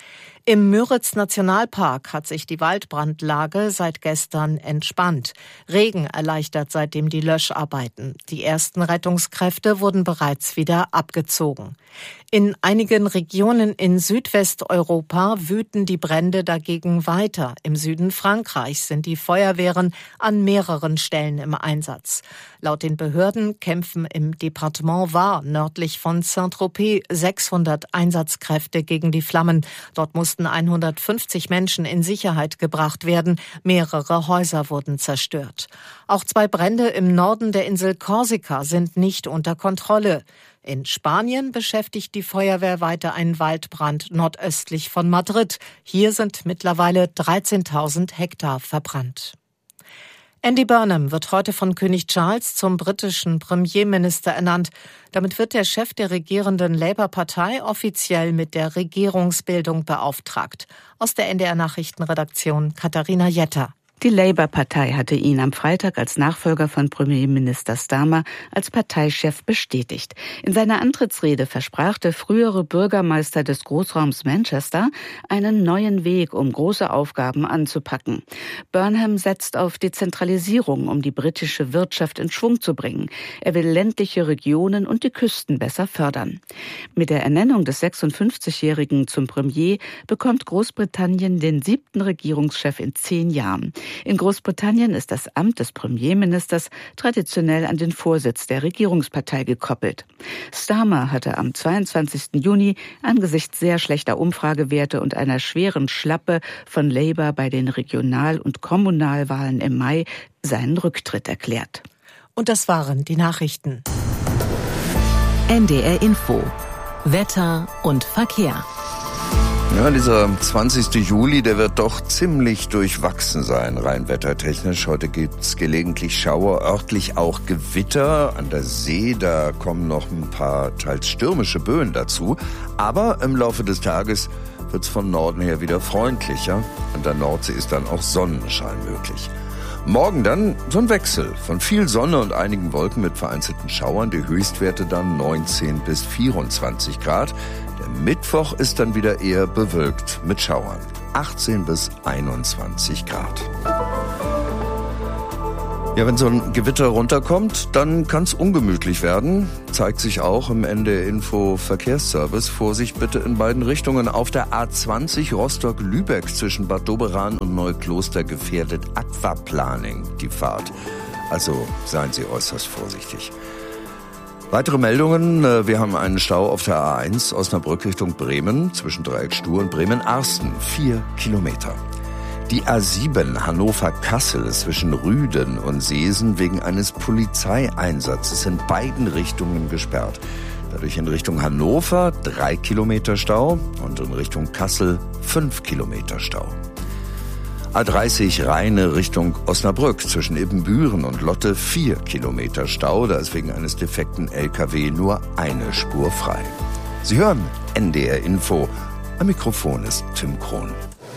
Im Müritz-Nationalpark hat sich die Waldbrandlage seit gestern entspannt. Regen erleichtert seitdem die Löscharbeiten. Die ersten Rettungskräfte wurden bereits wieder abgezogen. In einigen Regionen in Südwesteuropa wüten die Brände dagegen weiter. Im Süden Frankreichs sind die Feuerwehren an mehreren Stellen im Einsatz. Laut den Behörden kämpfen im Departement Var nördlich von Saint-Tropez sechshundert Einsatzkräfte gegen die Flammen. Dort mussten hundertfünfzig Menschen in Sicherheit gebracht werden. Mehrere Häuser wurden zerstört. Auch zwei Brände im Norden der Insel Korsika sind nicht unter Kontrolle. In Spanien beschäftigt die Feuerwehr weiter einen Waldbrand nordöstlich von Madrid. Hier sind mittlerweile dreizehntausend Hektar verbrannt. Andy Burnham wird heute von König Charles zum britischen Premierminister ernannt. Damit wird der Chef der regierenden Labour-Partei offiziell mit der Regierungsbildung beauftragt. Aus der N D R-Nachrichtenredaktion Katharina Jetter. Die Labour-Partei hatte ihn am Freitag als Nachfolger von Premierminister Starmer als Parteichef bestätigt. In seiner Antrittsrede versprach der frühere Bürgermeister des Großraums Manchester einen neuen Weg, um große Aufgaben anzupacken. Burnham setzt auf Dezentralisierung, um die britische Wirtschaft in Schwung zu bringen. Er will ländliche Regionen und die Küsten besser fördern. Mit der Ernennung des sechsundfünfzigjährigen zum Premier bekommt Großbritannien den siebten Regierungschef in zehn Jahren. In Großbritannien ist das Amt des Premierministers traditionell an den Vorsitz der Regierungspartei gekoppelt. Starmer hatte am zweiundzwanzigsten Juni angesichts sehr schlechter Umfragewerte und einer schweren Schlappe von Labour bei den Regional- und Kommunalwahlen im Mai seinen Rücktritt erklärt. Und das waren die Nachrichten. N D R Info. Wetter und Verkehr. Ja, dieser zwanzigste Juli, der wird doch ziemlich durchwachsen sein, rein wettertechnisch. Heute gibt's gelegentlich Schauer, örtlich auch Gewitter. An der See, da kommen noch ein paar teils stürmische Böen dazu. Aber im Laufe des Tages wird's von Norden her wieder freundlicher. An der Nordsee ist dann auch Sonnenschein möglich. Morgen dann so ein Wechsel von viel Sonne und einigen Wolken mit vereinzelten Schauern. Die Höchstwerte dann neunzehn bis vierundzwanzig Grad. Der Mittwoch ist dann wieder eher bewölkt mit Schauern. achtzehn bis einundzwanzig Grad. Ja, wenn so ein Gewitter runterkommt, dann kann es ungemütlich werden. Zeigt sich auch im N D R Info Verkehrsservice. Vorsicht bitte in beiden Richtungen. Auf der A zwanzig Rostock-Lübeck zwischen Bad Doberan und Neukloster gefährdet Aquaplaning die Fahrt. Also seien Sie äußerst vorsichtig. Weitere Meldungen. Wir haben einen Stau auf der A eins Osnabrück Richtung Bremen zwischen Dreieck Stur und Bremen-Arsten. Vier Kilometer. Die A sieben Hannover-Kassel zwischen Rüden und Seesen wegen eines Polizeieinsatzes in beiden Richtungen gesperrt. Dadurch in Richtung Hannover drei Kilometer Stau und in Richtung Kassel fünf Kilometer Stau. A dreißig Rheine Richtung Osnabrück zwischen Ibbenbüren und Lotte vier Kilometer Stau. Da ist wegen eines defekten L K W nur eine Spur frei. Sie hören N D R Info. Am Mikrofon ist Tim Krohn.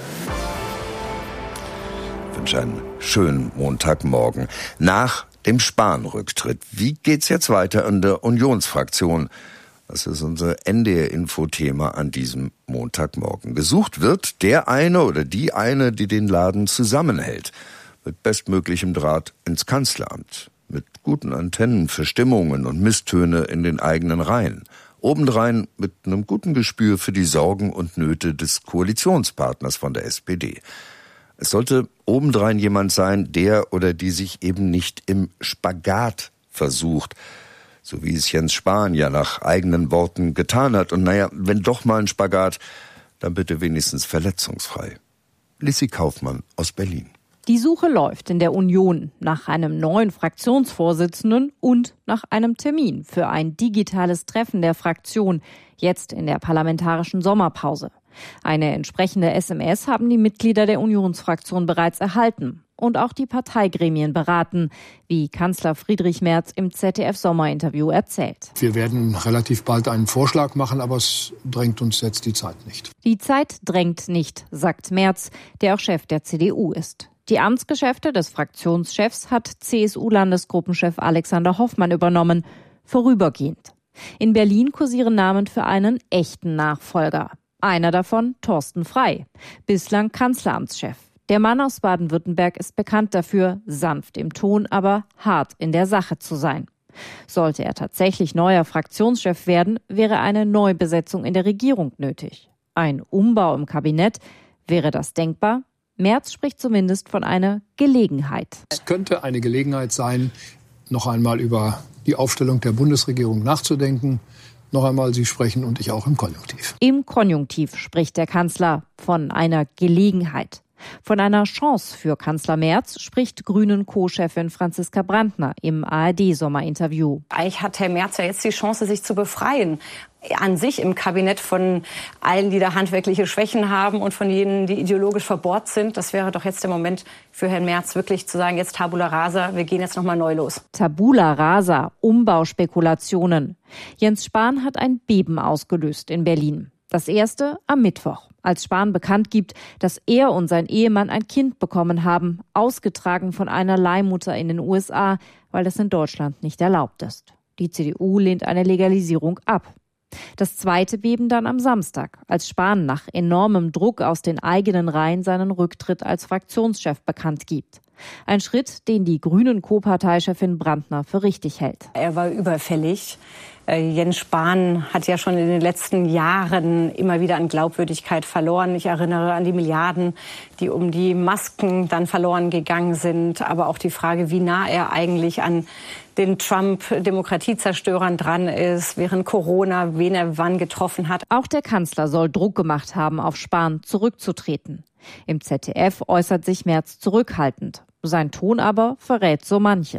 Ich wünsche einen schönen Montagmorgen. Nach dem Spahn-Rücktritt, wie geht's jetzt weiter in der Unionsfraktion? Das ist unser N D R-Info-Thema an diesem Montagmorgen. Gesucht wird der eine oder die eine, die den Laden zusammenhält. Mit bestmöglichem Draht ins Kanzleramt. Mit guten Antennen für Stimmungen und Misstöne in den eigenen Reihen. Obendrein mit einem guten Gespür für die Sorgen und Nöte des Koalitionspartners von der S P D. Es sollte obendrein jemand sein, der oder die sich eben nicht im Spagat versucht. So wie es Jens Spahn ja nach eigenen Worten getan hat. Und naja, wenn doch mal ein Spagat, dann bitte wenigstens verletzungsfrei. Lissi Kaufmann aus Berlin. Die Suche läuft in der Union nach einem neuen Fraktionsvorsitzenden und nach einem Termin für ein digitales Treffen der Fraktion, jetzt in der parlamentarischen Sommerpause. Eine entsprechende S M S haben die Mitglieder der Unionsfraktion bereits erhalten und auch die Parteigremien beraten, wie Kanzler Friedrich Merz im Z D F-Sommerinterview erzählt. Wir werden relativ bald einen Vorschlag machen, aber es drängt uns jetzt die Zeit nicht. Die Zeit drängt nicht, sagt Merz, der auch Chef der C D U ist. Die Amtsgeschäfte des Fraktionschefs hat C S U-Landesgruppenchef Alexander Hoffmann übernommen, vorübergehend. In Berlin kursieren Namen für einen echten Nachfolger. Einer davon Thorsten Frey, bislang Kanzleramtschef. Der Mann aus Baden-Württemberg ist bekannt dafür, sanft im Ton, aber hart in der Sache zu sein. Sollte er tatsächlich neuer Fraktionschef werden, wäre eine Neubesetzung in der Regierung nötig. Ein Umbau im Kabinett, wäre das denkbar? Merz spricht zumindest von einer Gelegenheit. Es könnte eine Gelegenheit sein, noch einmal über die Aufstellung der Bundesregierung nachzudenken. Noch einmal, Sie sprechen und ich auch im Konjunktiv. Im Konjunktiv spricht der Kanzler von einer Gelegenheit. Von einer Chance für Kanzler Merz spricht Grünen-Co-Chefin Franziska Brandner im A R D-Sommerinterview. Eigentlich hat Herr Merz ja jetzt die Chance, sich zu befreien. An sich im Kabinett von allen, die da handwerkliche Schwächen haben und von jenen, die ideologisch verbohrt sind. Das wäre doch jetzt der Moment für Herrn Merz, wirklich zu sagen, jetzt Tabula Rasa, wir gehen jetzt nochmal neu los. Tabula Rasa, Umbauspekulationen. Jens Spahn hat ein Beben ausgelöst in Berlin. Das erste am Mittwoch, als Spahn bekannt gibt, dass er und sein Ehemann ein Kind bekommen haben, ausgetragen von einer Leihmutter in den U S A, weil das in Deutschland nicht erlaubt ist. Die C D U lehnt eine Legalisierung ab. Das zweite Beben dann am Samstag, als Spahn nach enormem Druck aus den eigenen Reihen seinen Rücktritt als Fraktionschef bekannt gibt. Ein Schritt, den die Grünen-Co-Parteichefin Brandner für richtig hält. Er war überfällig. Jens Spahn hat ja schon in den letzten Jahren immer wieder an Glaubwürdigkeit verloren. Ich erinnere an die Milliarden, die um die Masken dann verloren gegangen sind. Aber auch die Frage, wie nah er eigentlich an den Trump-Demokratiezerstörern dran ist, während Corona, wen er wann getroffen hat. Auch der Kanzler soll Druck gemacht haben, auf Spahn zurückzutreten. Im Z D F äußert sich Merz zurückhaltend. Sein Ton aber verrät so manches.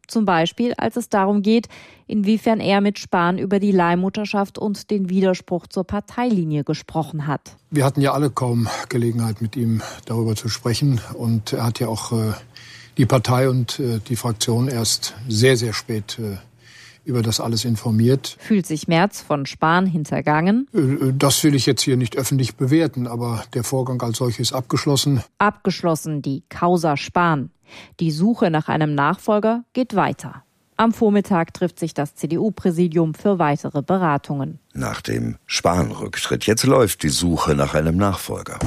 Zum Beispiel, als es darum geht, inwiefern er mit Spahn über die Leihmutterschaft und den Widerspruch zur Parteilinie gesprochen hat. Wir hatten ja alle kaum Gelegenheit, mit ihm darüber zu sprechen. Und er hat ja auch äh, die Partei und äh, die Fraktion erst sehr, sehr spät äh, über das alles informiert. Fühlt sich Merz von Spahn hintergangen? Äh, das will ich jetzt hier nicht öffentlich bewerten, aber der Vorgang als solches ist abgeschlossen. Abgeschlossen die Causa Spahn. Die Suche nach einem Nachfolger geht weiter. Am Vormittag trifft sich das C D U-Präsidium für weitere Beratungen. Nach dem Spahn-Rücktritt. Jetzt läuft die Suche nach einem Nachfolger.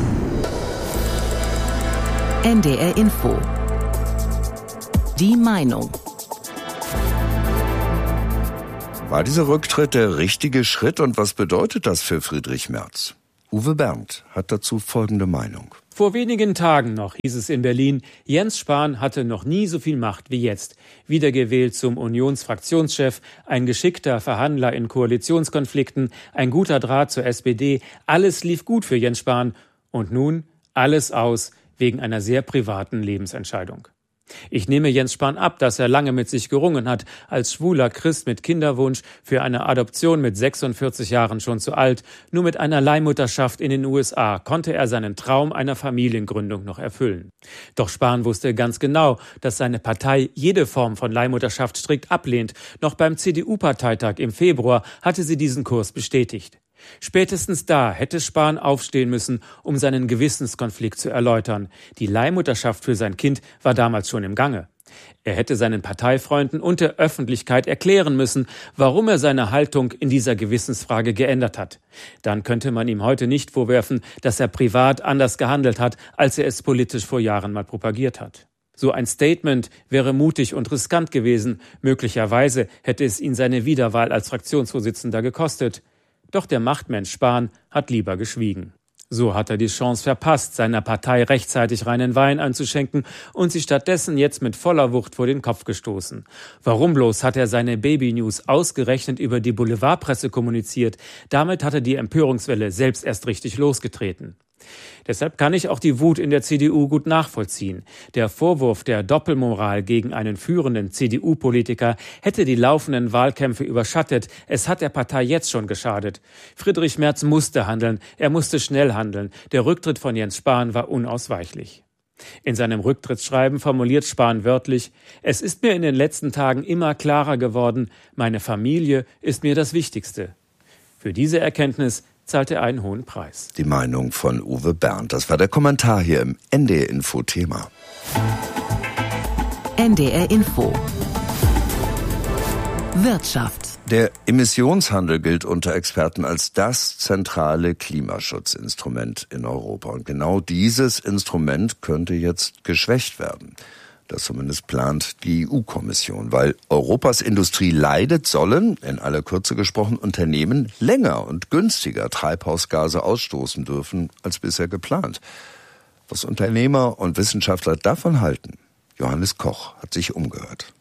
N D R Info. Die Meinung. War dieser Rücktritt der richtige Schritt und was bedeutet das für Friedrich Merz? Uwe Berndt hat dazu folgende Meinung. Vor wenigen Tagen noch hieß es in Berlin, Jens Spahn hatte noch nie so viel Macht wie jetzt. Wiedergewählt zum Unionsfraktionschef, ein geschickter Verhandler in Koalitionskonflikten, ein guter Draht zur S P D. Alles lief gut für Jens Spahn. Und nun alles aus wegen einer sehr privaten Lebensentscheidung. Ich nehme Jens Spahn ab, dass er lange mit sich gerungen hat, als schwuler Christ mit Kinderwunsch, für eine Adoption mit sechsundvierzig Jahren schon zu alt. Nur mit einer Leihmutterschaft in den U S A konnte er seinen Traum einer Familiengründung noch erfüllen. Doch Spahn wusste ganz genau, dass seine Partei jede Form von Leihmutterschaft strikt ablehnt. Noch beim C D U-Parteitag im Februar hatte sie diesen Kurs bestätigt. Spätestens da hätte Spahn aufstehen müssen, um seinen Gewissenskonflikt zu erläutern. Die Leihmutterschaft für sein Kind war damals schon im Gange. Er hätte seinen Parteifreunden und der Öffentlichkeit erklären müssen, warum er seine Haltung in dieser Gewissensfrage geändert hat. Dann könnte man ihm heute nicht vorwerfen, dass er privat anders gehandelt hat, als er es politisch vor Jahren mal propagiert hat. So ein Statement wäre mutig und riskant gewesen. Möglicherweise hätte es ihn seine Wiederwahl als Fraktionsvorsitzender gekostet. Doch der Machtmensch Spahn hat lieber geschwiegen. So hat er die Chance verpasst, seiner Partei rechtzeitig reinen Wein einzuschenken und sie stattdessen jetzt mit voller Wucht vor den Kopf gestoßen. Warum bloß hat er seine Baby-News ausgerechnet über die Boulevardpresse kommuniziert? Damit hat er die Empörungswelle selbst erst richtig losgetreten. Deshalb kann ich auch die Wut in der C D U gut nachvollziehen. Der Vorwurf der Doppelmoral gegen einen führenden C D U-Politiker hätte die laufenden Wahlkämpfe überschattet. Es hat der Partei jetzt schon geschadet. Friedrich Merz musste handeln, er musste schnell handeln. Der Rücktritt von Jens Spahn war unausweichlich. In seinem Rücktrittsschreiben formuliert Spahn wörtlich: Es ist mir in den letzten Tagen immer klarer geworden, meine Familie ist mir das Wichtigste. Für diese Erkenntnis zahlt er einen hohen Preis. Die Meinung von Uwe Berndt. Das war der Kommentar hier im N D R-Info-Thema. N D R Info. Wirtschaft. Der Emissionshandel gilt unter Experten als das zentrale Klimaschutzinstrument in Europa. Und genau dieses Instrument könnte jetzt geschwächt werden. Das zumindest plant die E U-Kommission. Weil Europas Industrie leidet, sollen, in aller Kürze gesprochen, Unternehmen länger und günstiger Treibhausgase ausstoßen dürfen als bisher geplant. Was Unternehmer und Wissenschaftler davon halten, Johannes Koch hat sich umgehört.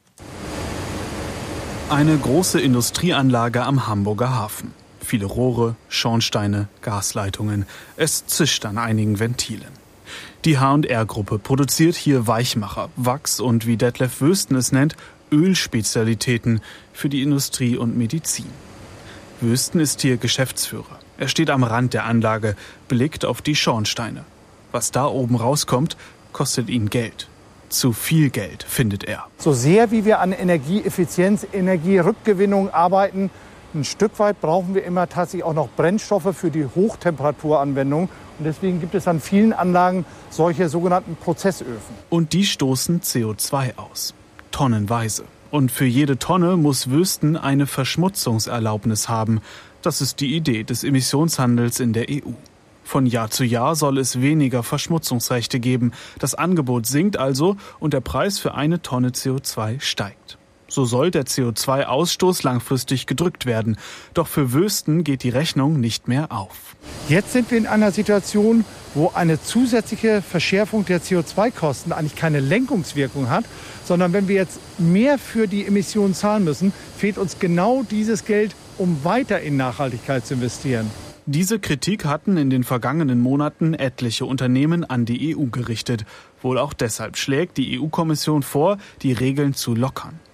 Eine große Industrieanlage am Hamburger Hafen. Viele Rohre, Schornsteine, Gasleitungen. Es zischt an einigen Ventilen. Die H und R-Gruppe produziert hier Weichmacher, Wachs und, wie Detlef Wüsten es nennt, Ölspezialitäten für die Industrie und Medizin. Wüsten ist hier Geschäftsführer. Er steht am Rand der Anlage, blickt auf die Schornsteine. Was da oben rauskommt, kostet ihn Geld. Zu viel Geld, findet er. So sehr wie wir an Energieeffizienz, Energierückgewinnung arbeiten, ein Stück weit brauchen wir immer tatsächlich auch noch Brennstoffe für die Hochtemperaturanwendung. Und deswegen gibt es an vielen Anlagen solche sogenannten Prozessöfen. Und die stoßen C O zwei aus. Tonnenweise. Und für jede Tonne muss Wüsten eine Verschmutzungserlaubnis haben. Das ist die Idee des Emissionshandels in der E U. Von Jahr zu Jahr soll es weniger Verschmutzungsrechte geben. Das Angebot sinkt also und der Preis für eine Tonne C O zwei steigt. So soll der C O zwei Ausstoß langfristig gedrückt werden. Doch für Wüsten geht die Rechnung nicht mehr auf. Jetzt sind wir in einer Situation, wo eine zusätzliche Verschärfung der C O zwei Kosten eigentlich keine Lenkungswirkung hat, sondern wenn wir jetzt mehr für die Emissionen zahlen müssen, fehlt uns genau dieses Geld, um weiter in Nachhaltigkeit zu investieren. Diese Kritik hatten in den vergangenen Monaten etliche Unternehmen an die E U gerichtet. Wohl auch deshalb schlägt die E U-Kommission vor, die Regeln zu lockern.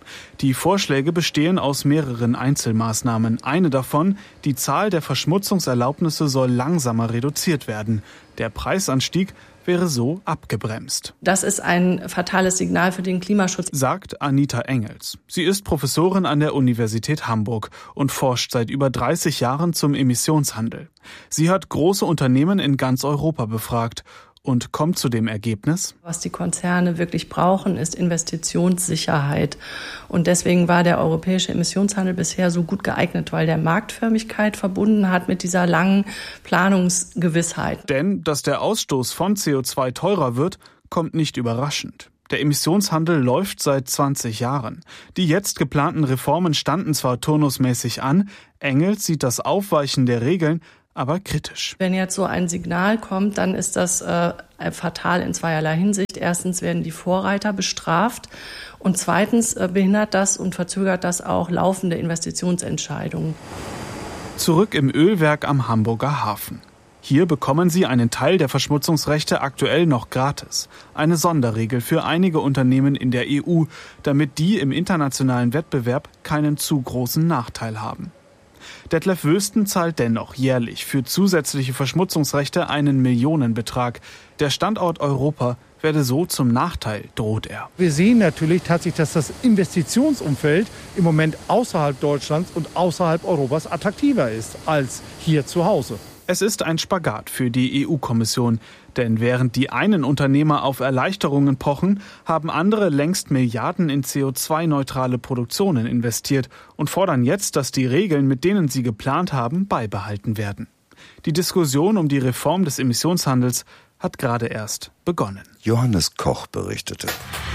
Die Vorschläge bestehen aus mehreren Einzelmaßnahmen. Eine davon, die Zahl der Verschmutzungserlaubnisse soll langsamer reduziert werden. Der Preisanstieg wäre so abgebremst. Das ist ein fatales Signal für den Klimaschutz, sagt Anita Engels. Sie ist Professorin an der Universität Hamburg und forscht seit über dreißig Jahren zum Emissionshandel. Sie hat große Unternehmen in ganz Europa befragt und kommt zu dem Ergebnis: Was die Konzerne wirklich brauchen, ist Investitionssicherheit. Und deswegen war der europäische Emissionshandel bisher so gut geeignet, weil der Marktförmigkeit verbunden hat mit dieser langen Planungsgewissheit. Denn dass der Ausstoß von C O zwei teurer wird, kommt nicht überraschend. Der Emissionshandel läuft seit zwanzig Jahren. Die jetzt geplanten Reformen standen zwar turnusmäßig an, Engels sieht das Aufweichen der Regeln aber kritisch. Wenn jetzt so ein Signal kommt, dann ist das äh, fatal in zweierlei Hinsicht. Erstens werden die Vorreiter bestraft und zweitens äh, behindert das und verzögert das auch laufende Investitionsentscheidungen. Zurück im Ölwerk am Hamburger Hafen. Hier bekommen Sie einen Teil der Verschmutzungsrechte aktuell noch gratis. Eine Sonderregel für einige Unternehmen in der E U, damit die im internationalen Wettbewerb keinen zu großen Nachteil haben. Detlef Wösten zahlt dennoch jährlich für zusätzliche Verschmutzungsrechte einen Millionenbetrag. Der Standort Europa werde so zum Nachteil, droht er. Wir sehen natürlich tatsächlich, dass das Investitionsumfeld im Moment außerhalb Deutschlands und außerhalb Europas attraktiver ist als hier zu Hause. Es ist ein Spagat für die E U-Kommission. Denn während die einen Unternehmer auf Erleichterungen pochen, haben andere längst Milliarden in C O zwei neutrale Produktionen investiert und fordern jetzt, dass die Regeln, mit denen sie geplant haben, beibehalten werden. Die Diskussion um die Reform des Emissionshandels hat gerade erst begonnen. Johannes Koch berichtete.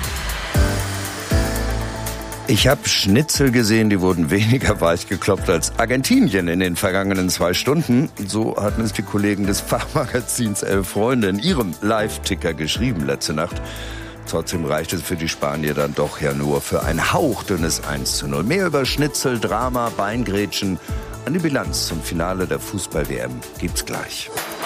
Ich habe Schnitzel gesehen, die wurden weniger weich geklopft als Argentinien in den vergangenen zwei Stunden. So hatten es die Kollegen des Fachmagazins Elf Freunde in ihrem Live-Ticker geschrieben letzte Nacht. Trotzdem reicht es für die Spanier dann doch ja nur für ein hauchdünnes eins zu null. Mehr über Schnitzel, Drama, Beingrätschen an die Bilanz zum Finale der Fußball-W M gibt's gleich.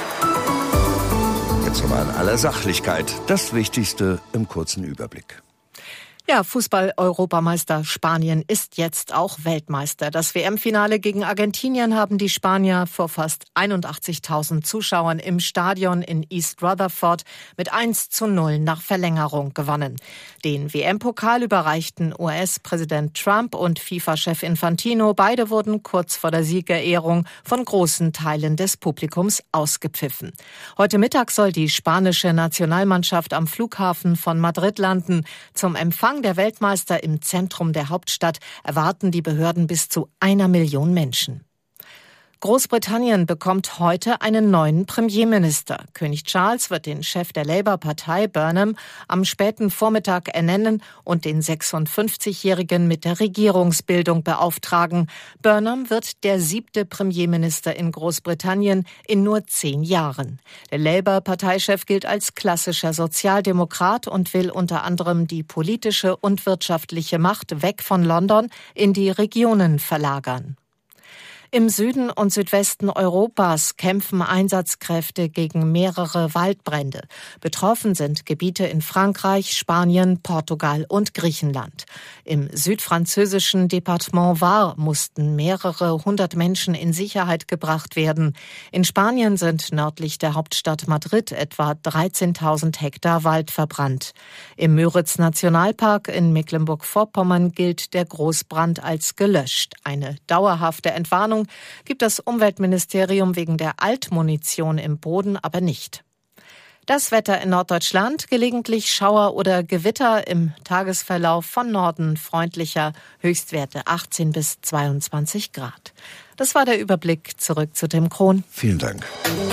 Jetzt nochmal in aller Sachlichkeit das Wichtigste im kurzen Überblick. Ja, Fußball-Europameister Spanien ist jetzt auch Weltmeister. Das W M-Finale gegen Argentinien haben die Spanier vor fast einundachtzigtausend Zuschauern im Stadion in East Rutherford mit eins zu null nach Verlängerung gewonnen. Den W M-Pokal überreichten U S-Präsident Trump und FIFA-Chef Infantino. Beide wurden kurz vor der Siegerehrung von großen Teilen des Publikums ausgepfiffen. Heute Mittag soll die spanische Nationalmannschaft am Flughafen von Madrid landen. Zum Empfang der Weltmeister im Zentrum der Hauptstadt erwarten die Behörden bis zu einer Million Menschen. Großbritannien bekommt heute einen neuen Premierminister. König Charles wird den Chef der Labour-Partei Burnham am späten Vormittag ernennen und den sechsundfünfzigjährigen mit der Regierungsbildung beauftragen. Burnham wird der siebte Premierminister in Großbritannien in nur zehn Jahren. Der Labour-Parteichef gilt als klassischer Sozialdemokrat und will unter anderem die politische und wirtschaftliche Macht weg von London in die Regionen verlagern. Im Süden und Südwesten Europas kämpfen Einsatzkräfte gegen mehrere Waldbrände. Betroffen sind Gebiete in Frankreich, Spanien, Portugal und Griechenland. Im südfranzösischen Departement Var mussten mehrere hundert Menschen in Sicherheit gebracht werden. In Spanien sind nördlich der Hauptstadt Madrid etwa dreizehntausend Hektar Wald verbrannt. Im Müritz-Nationalpark in Mecklenburg-Vorpommern gilt der Großbrand als gelöscht. Eine dauerhafte Entwarnung gibt das Umweltministerium wegen der Altmunition im Boden aber nicht. Das Wetter in Norddeutschland, gelegentlich Schauer oder Gewitter, im Tagesverlauf von Norden freundlicher, Höchstwerte achtzehn bis zweiundzwanzig Grad. Das war der Überblick. Zurück zu Tim Krohn. Vielen Dank.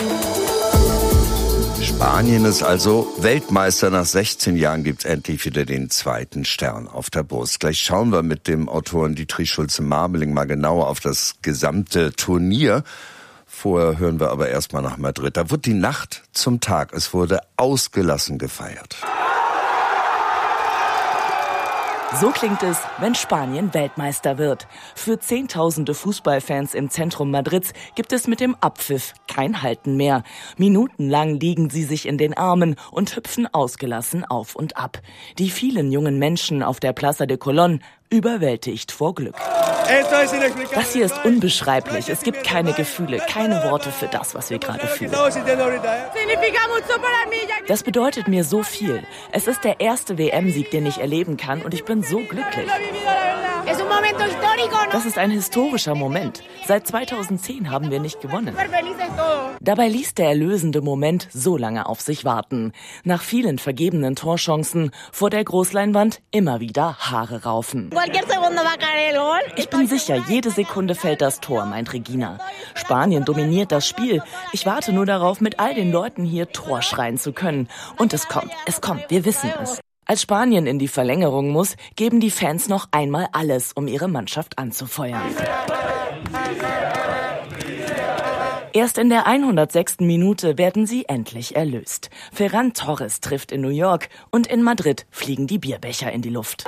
Spanien ist also Weltmeister. Nach sechzehn Jahren gibt's endlich wieder den zweiten Stern auf der Brust. Gleich schauen wir mit dem Autoren Dietrich Schulze-Marmeling mal genauer auf das gesamte Turnier. Vorher hören wir aber erstmal nach Madrid. Da wurde die Nacht zum Tag. Es wurde ausgelassen gefeiert. So klingt es, wenn Spanien Weltmeister wird. Für Zehntausende Fußballfans im Zentrum Madrids gibt es mit dem Abpfiff kein Halten mehr. Minutenlang liegen sie sich in den Armen und hüpfen ausgelassen auf und ab. Die vielen jungen Menschen auf der Plaza de Colón, überwältigt vor Glück. Das hier ist unbeschreiblich. Es gibt keine Gefühle, keine Worte für das, was wir gerade fühlen. Das bedeutet mir so viel. Es ist der erste W M-Sieg, den ich erleben kann, und ich bin so glücklich. Das ist ein historischer Moment. Seit zweitausendzehn haben wir nicht gewonnen. Dabei ließ der erlösende Moment so lange auf sich warten. Nach vielen vergebenen Torchancen vor der Großleinwand immer wieder Haare raufen. Ich bin sicher, jede Sekunde fällt das Tor, meint Regina. Spanien dominiert das Spiel. Ich warte nur darauf, mit all den Leuten hier Tor schreien zu können. Und es kommt, es kommt, wir wissen es. Als Spanien in die Verlängerung muss, geben die Fans noch einmal alles, um ihre Mannschaft anzufeuern. Erst in der hundertsechsten Minute werden sie endlich erlöst. Ferran Torres trifft in New York und in Madrid fliegen die Bierbecher in die Luft.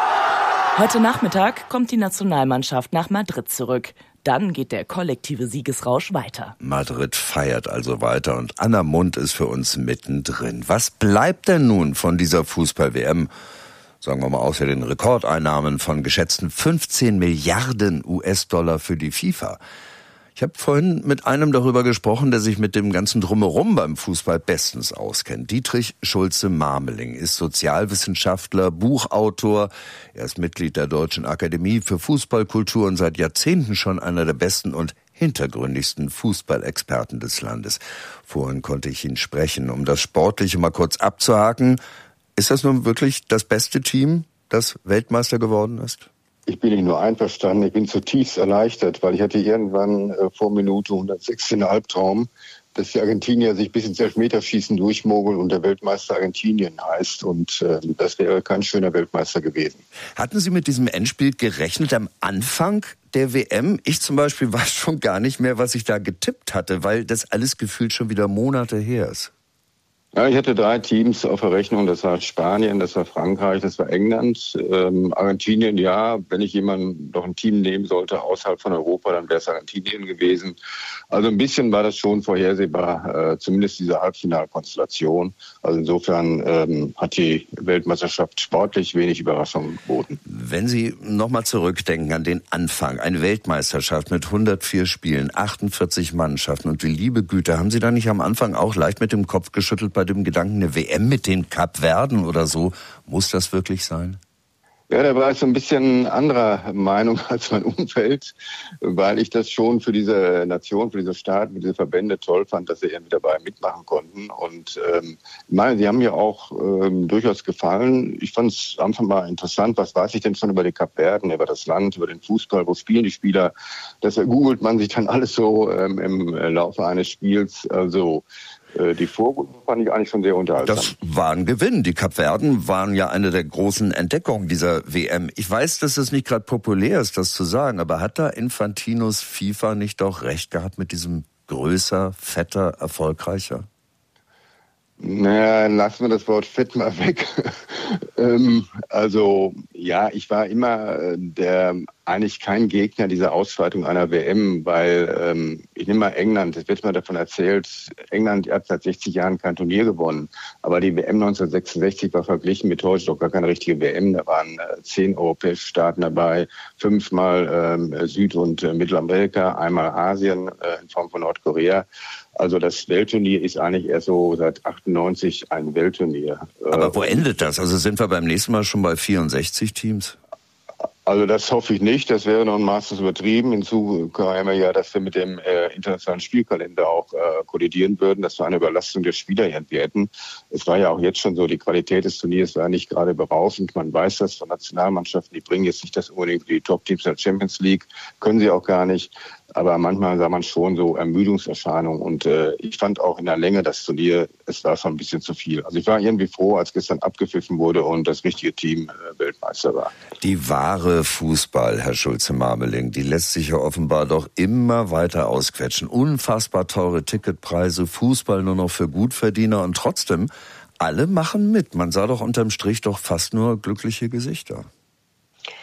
Heute Nachmittag kommt die Nationalmannschaft nach Madrid zurück. Dann geht der kollektive Siegesrausch weiter. Madrid feiert also weiter und Anna Mundt ist für uns mittendrin. Was bleibt denn nun von dieser Fußball-W M? Sagen wir mal außer den Rekordeinnahmen von geschätzten fünfzehn Milliarden U S-Dollar für die FIFA. Ich habe vorhin mit einem darüber gesprochen, der sich mit dem ganzen Drumherum beim Fußball bestens auskennt. Dietrich Schulze-Marmeling ist Sozialwissenschaftler, Buchautor. Er ist Mitglied der Deutschen Akademie für Fußballkultur und seit Jahrzehnten schon einer der besten und hintergründigsten Fußballexperten des Landes. Vorhin konnte ich ihn sprechen, um das Sportliche mal kurz abzuhaken. Ist das nun wirklich das beste Team, das Weltmeister geworden ist? Ich bin nicht nur einverstanden, ich bin zutiefst erleichtert, weil ich hatte irgendwann äh, vor Minute hundertsechs den Albtraum, dass die Argentinier sich bis ins Elfmeterschießen durchmogeln und der Weltmeister Argentinien heißt. Und äh, das wäre kein schöner Weltmeister gewesen. Hatten Sie mit diesem Endspiel gerechnet am Anfang der W M? Ich zum Beispiel weiß schon gar nicht mehr, was ich da getippt hatte, weil das alles gefühlt schon wieder Monate her ist. Ja, ich hatte drei Teams auf der Rechnung. Das war Spanien, das war Frankreich, das war England. Ähm, Argentinien, ja, wenn ich jemanden doch ein Team nehmen sollte außerhalb von Europa, dann wäre es Argentinien gewesen. Also ein bisschen war das schon vorhersehbar, äh, zumindest diese Halbfinalkonstellation. Also insofern ähm, hat die Weltmeisterschaft sportlich wenig Überraschungen geboten. Wenn Sie nochmal zurückdenken an den Anfang, eine Weltmeisterschaft mit hundertvier Spielen, achtundvierzig Mannschaften und die liebe Güte, haben Sie da nicht am Anfang auch leicht mit dem Kopf geschüttelt bei dem Gedanken, eine W M mit den Kapverden oder so, muss das wirklich sein? Ja, da war ich so ein bisschen anderer Meinung als mein Umfeld, weil ich das schon für diese Nation, für diese Staaten, für diese Verbände toll fand, dass sie irgendwie dabei mitmachen konnten. Und ähm, ich meine, sie haben mir auch ähm, durchaus gefallen. Ich fand es am Anfang mal interessant, was weiß ich denn schon über die Kapverden, über das Land, über den Fußball, wo spielen die Spieler? Das googelt man sich dann alles so ähm, im Laufe eines Spiels. Also die Vorrunden fand ich eigentlich schon sehr unterhaltsam. Das war ein Gewinn. Die Kapverden waren ja eine der großen Entdeckungen dieser W M. Ich weiß, dass es nicht gerade populär ist, das zu sagen, aber hat da Infantinos FIFA nicht doch recht gehabt mit diesem größer, fetter, erfolgreicher? Naja, lassen wir das Wort fett mal weg. ähm, also ja, ich war immer äh, der eigentlich kein Gegner dieser Ausweitung einer W M, weil ähm, ich nehme mal England, es wird mal davon erzählt, England hat seit sechzig Jahren kein Turnier gewonnen, aber die W M neunzehnhundertsechsundsechzig war verglichen mit heute doch gar keine richtige W M, da waren äh, zehn europäische Staaten dabei, fünfmal ähm, Süd- und äh, Mittelamerika, einmal Asien äh, in Form von Nordkorea. Also das Weltturnier ist eigentlich erst so seit achtundneunzig ein Weltturnier. Aber wo endet das? Also sind wir beim nächsten Mal schon bei vierundsechzig Teams? Also das hoffe ich nicht, das wäre noch ein Maß übertrieben. Hinzu käme ja, dass wir mit dem äh, internationalen Spielkalender auch äh, kollidieren würden, dass wir eine Überlastung der Spieler hätten. Es war ja auch jetzt schon so, die Qualität des Turniers war nicht gerade berauschend. Man weiß das von Nationalmannschaften, die bringen jetzt nicht das unbedingt für die Top-Teams der Champions League, können sie auch gar nicht. Aber manchmal sah man schon so Ermüdungserscheinungen. Und äh, ich fand auch in der Länge das Turnier, es war schon ein bisschen zu viel. Also ich war irgendwie froh, als gestern abgepfiffen wurde und das richtige Team äh, Weltmeister war. Die wahre Fußball, Herr Schulze-Marmeling, die lässt sich ja offenbar doch immer weiter ausquetschen. Unfassbar teure Ticketpreise, Fußball nur noch für Gutverdiener und trotzdem, alle machen mit. Man sah doch unterm Strich doch fast nur glückliche Gesichter.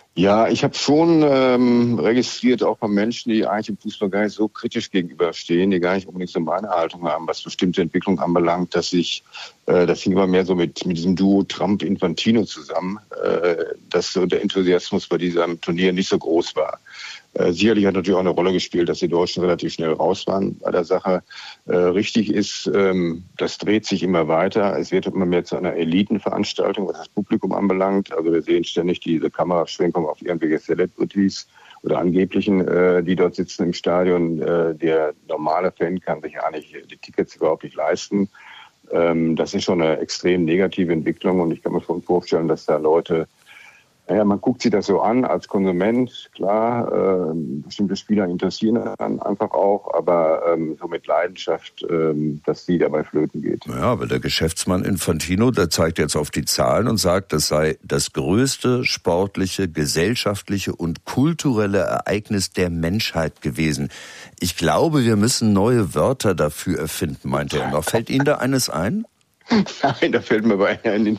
Ja, ich habe schon ähm, registriert, auch bei Menschen, die eigentlich im Fußball gar nicht so kritisch gegenüberstehen, die gar nicht unbedingt so meine Haltung haben, was bestimmte Entwicklung anbelangt, dass ich, äh, das hing immer mehr so mit, mit diesem Duo Trump-Infantino zusammen, äh, dass so der Enthusiasmus bei diesem Turnier nicht so groß war. Äh, sicherlich hat natürlich auch eine Rolle gespielt, dass die Deutschen relativ schnell raus waren bei der Sache. Äh, richtig ist, ähm, das dreht sich immer weiter. Es wird immer mehr zu einer Elitenveranstaltung, was das Publikum anbelangt. Also wir sehen ständig diese Kameraschwenkung auf irgendwelche Celebrities oder Angeblichen, äh, die dort sitzen im Stadion. Äh, der normale Fan kann sich eigentlich die Tickets überhaupt nicht leisten. Ähm, das ist schon eine extrem negative Entwicklung und ich kann mir schon vorstellen, dass da Leute Naja, man guckt sich das so an als Konsument, klar, äh, bestimmte Spieler interessieren dann einfach auch, aber ähm, so mit Leidenschaft, ähm, dass die dabei flöten geht. Ja, aber der Geschäftsmann Infantino, der zeigt jetzt auf die Zahlen und sagt, das sei das größte sportliche, gesellschaftliche und kulturelle Ereignis der Menschheit gewesen. Ich glaube, wir müssen neue Wörter dafür erfinden, meinte er noch. Fällt Ihnen da eines ein? Nein, da fällt mir bei in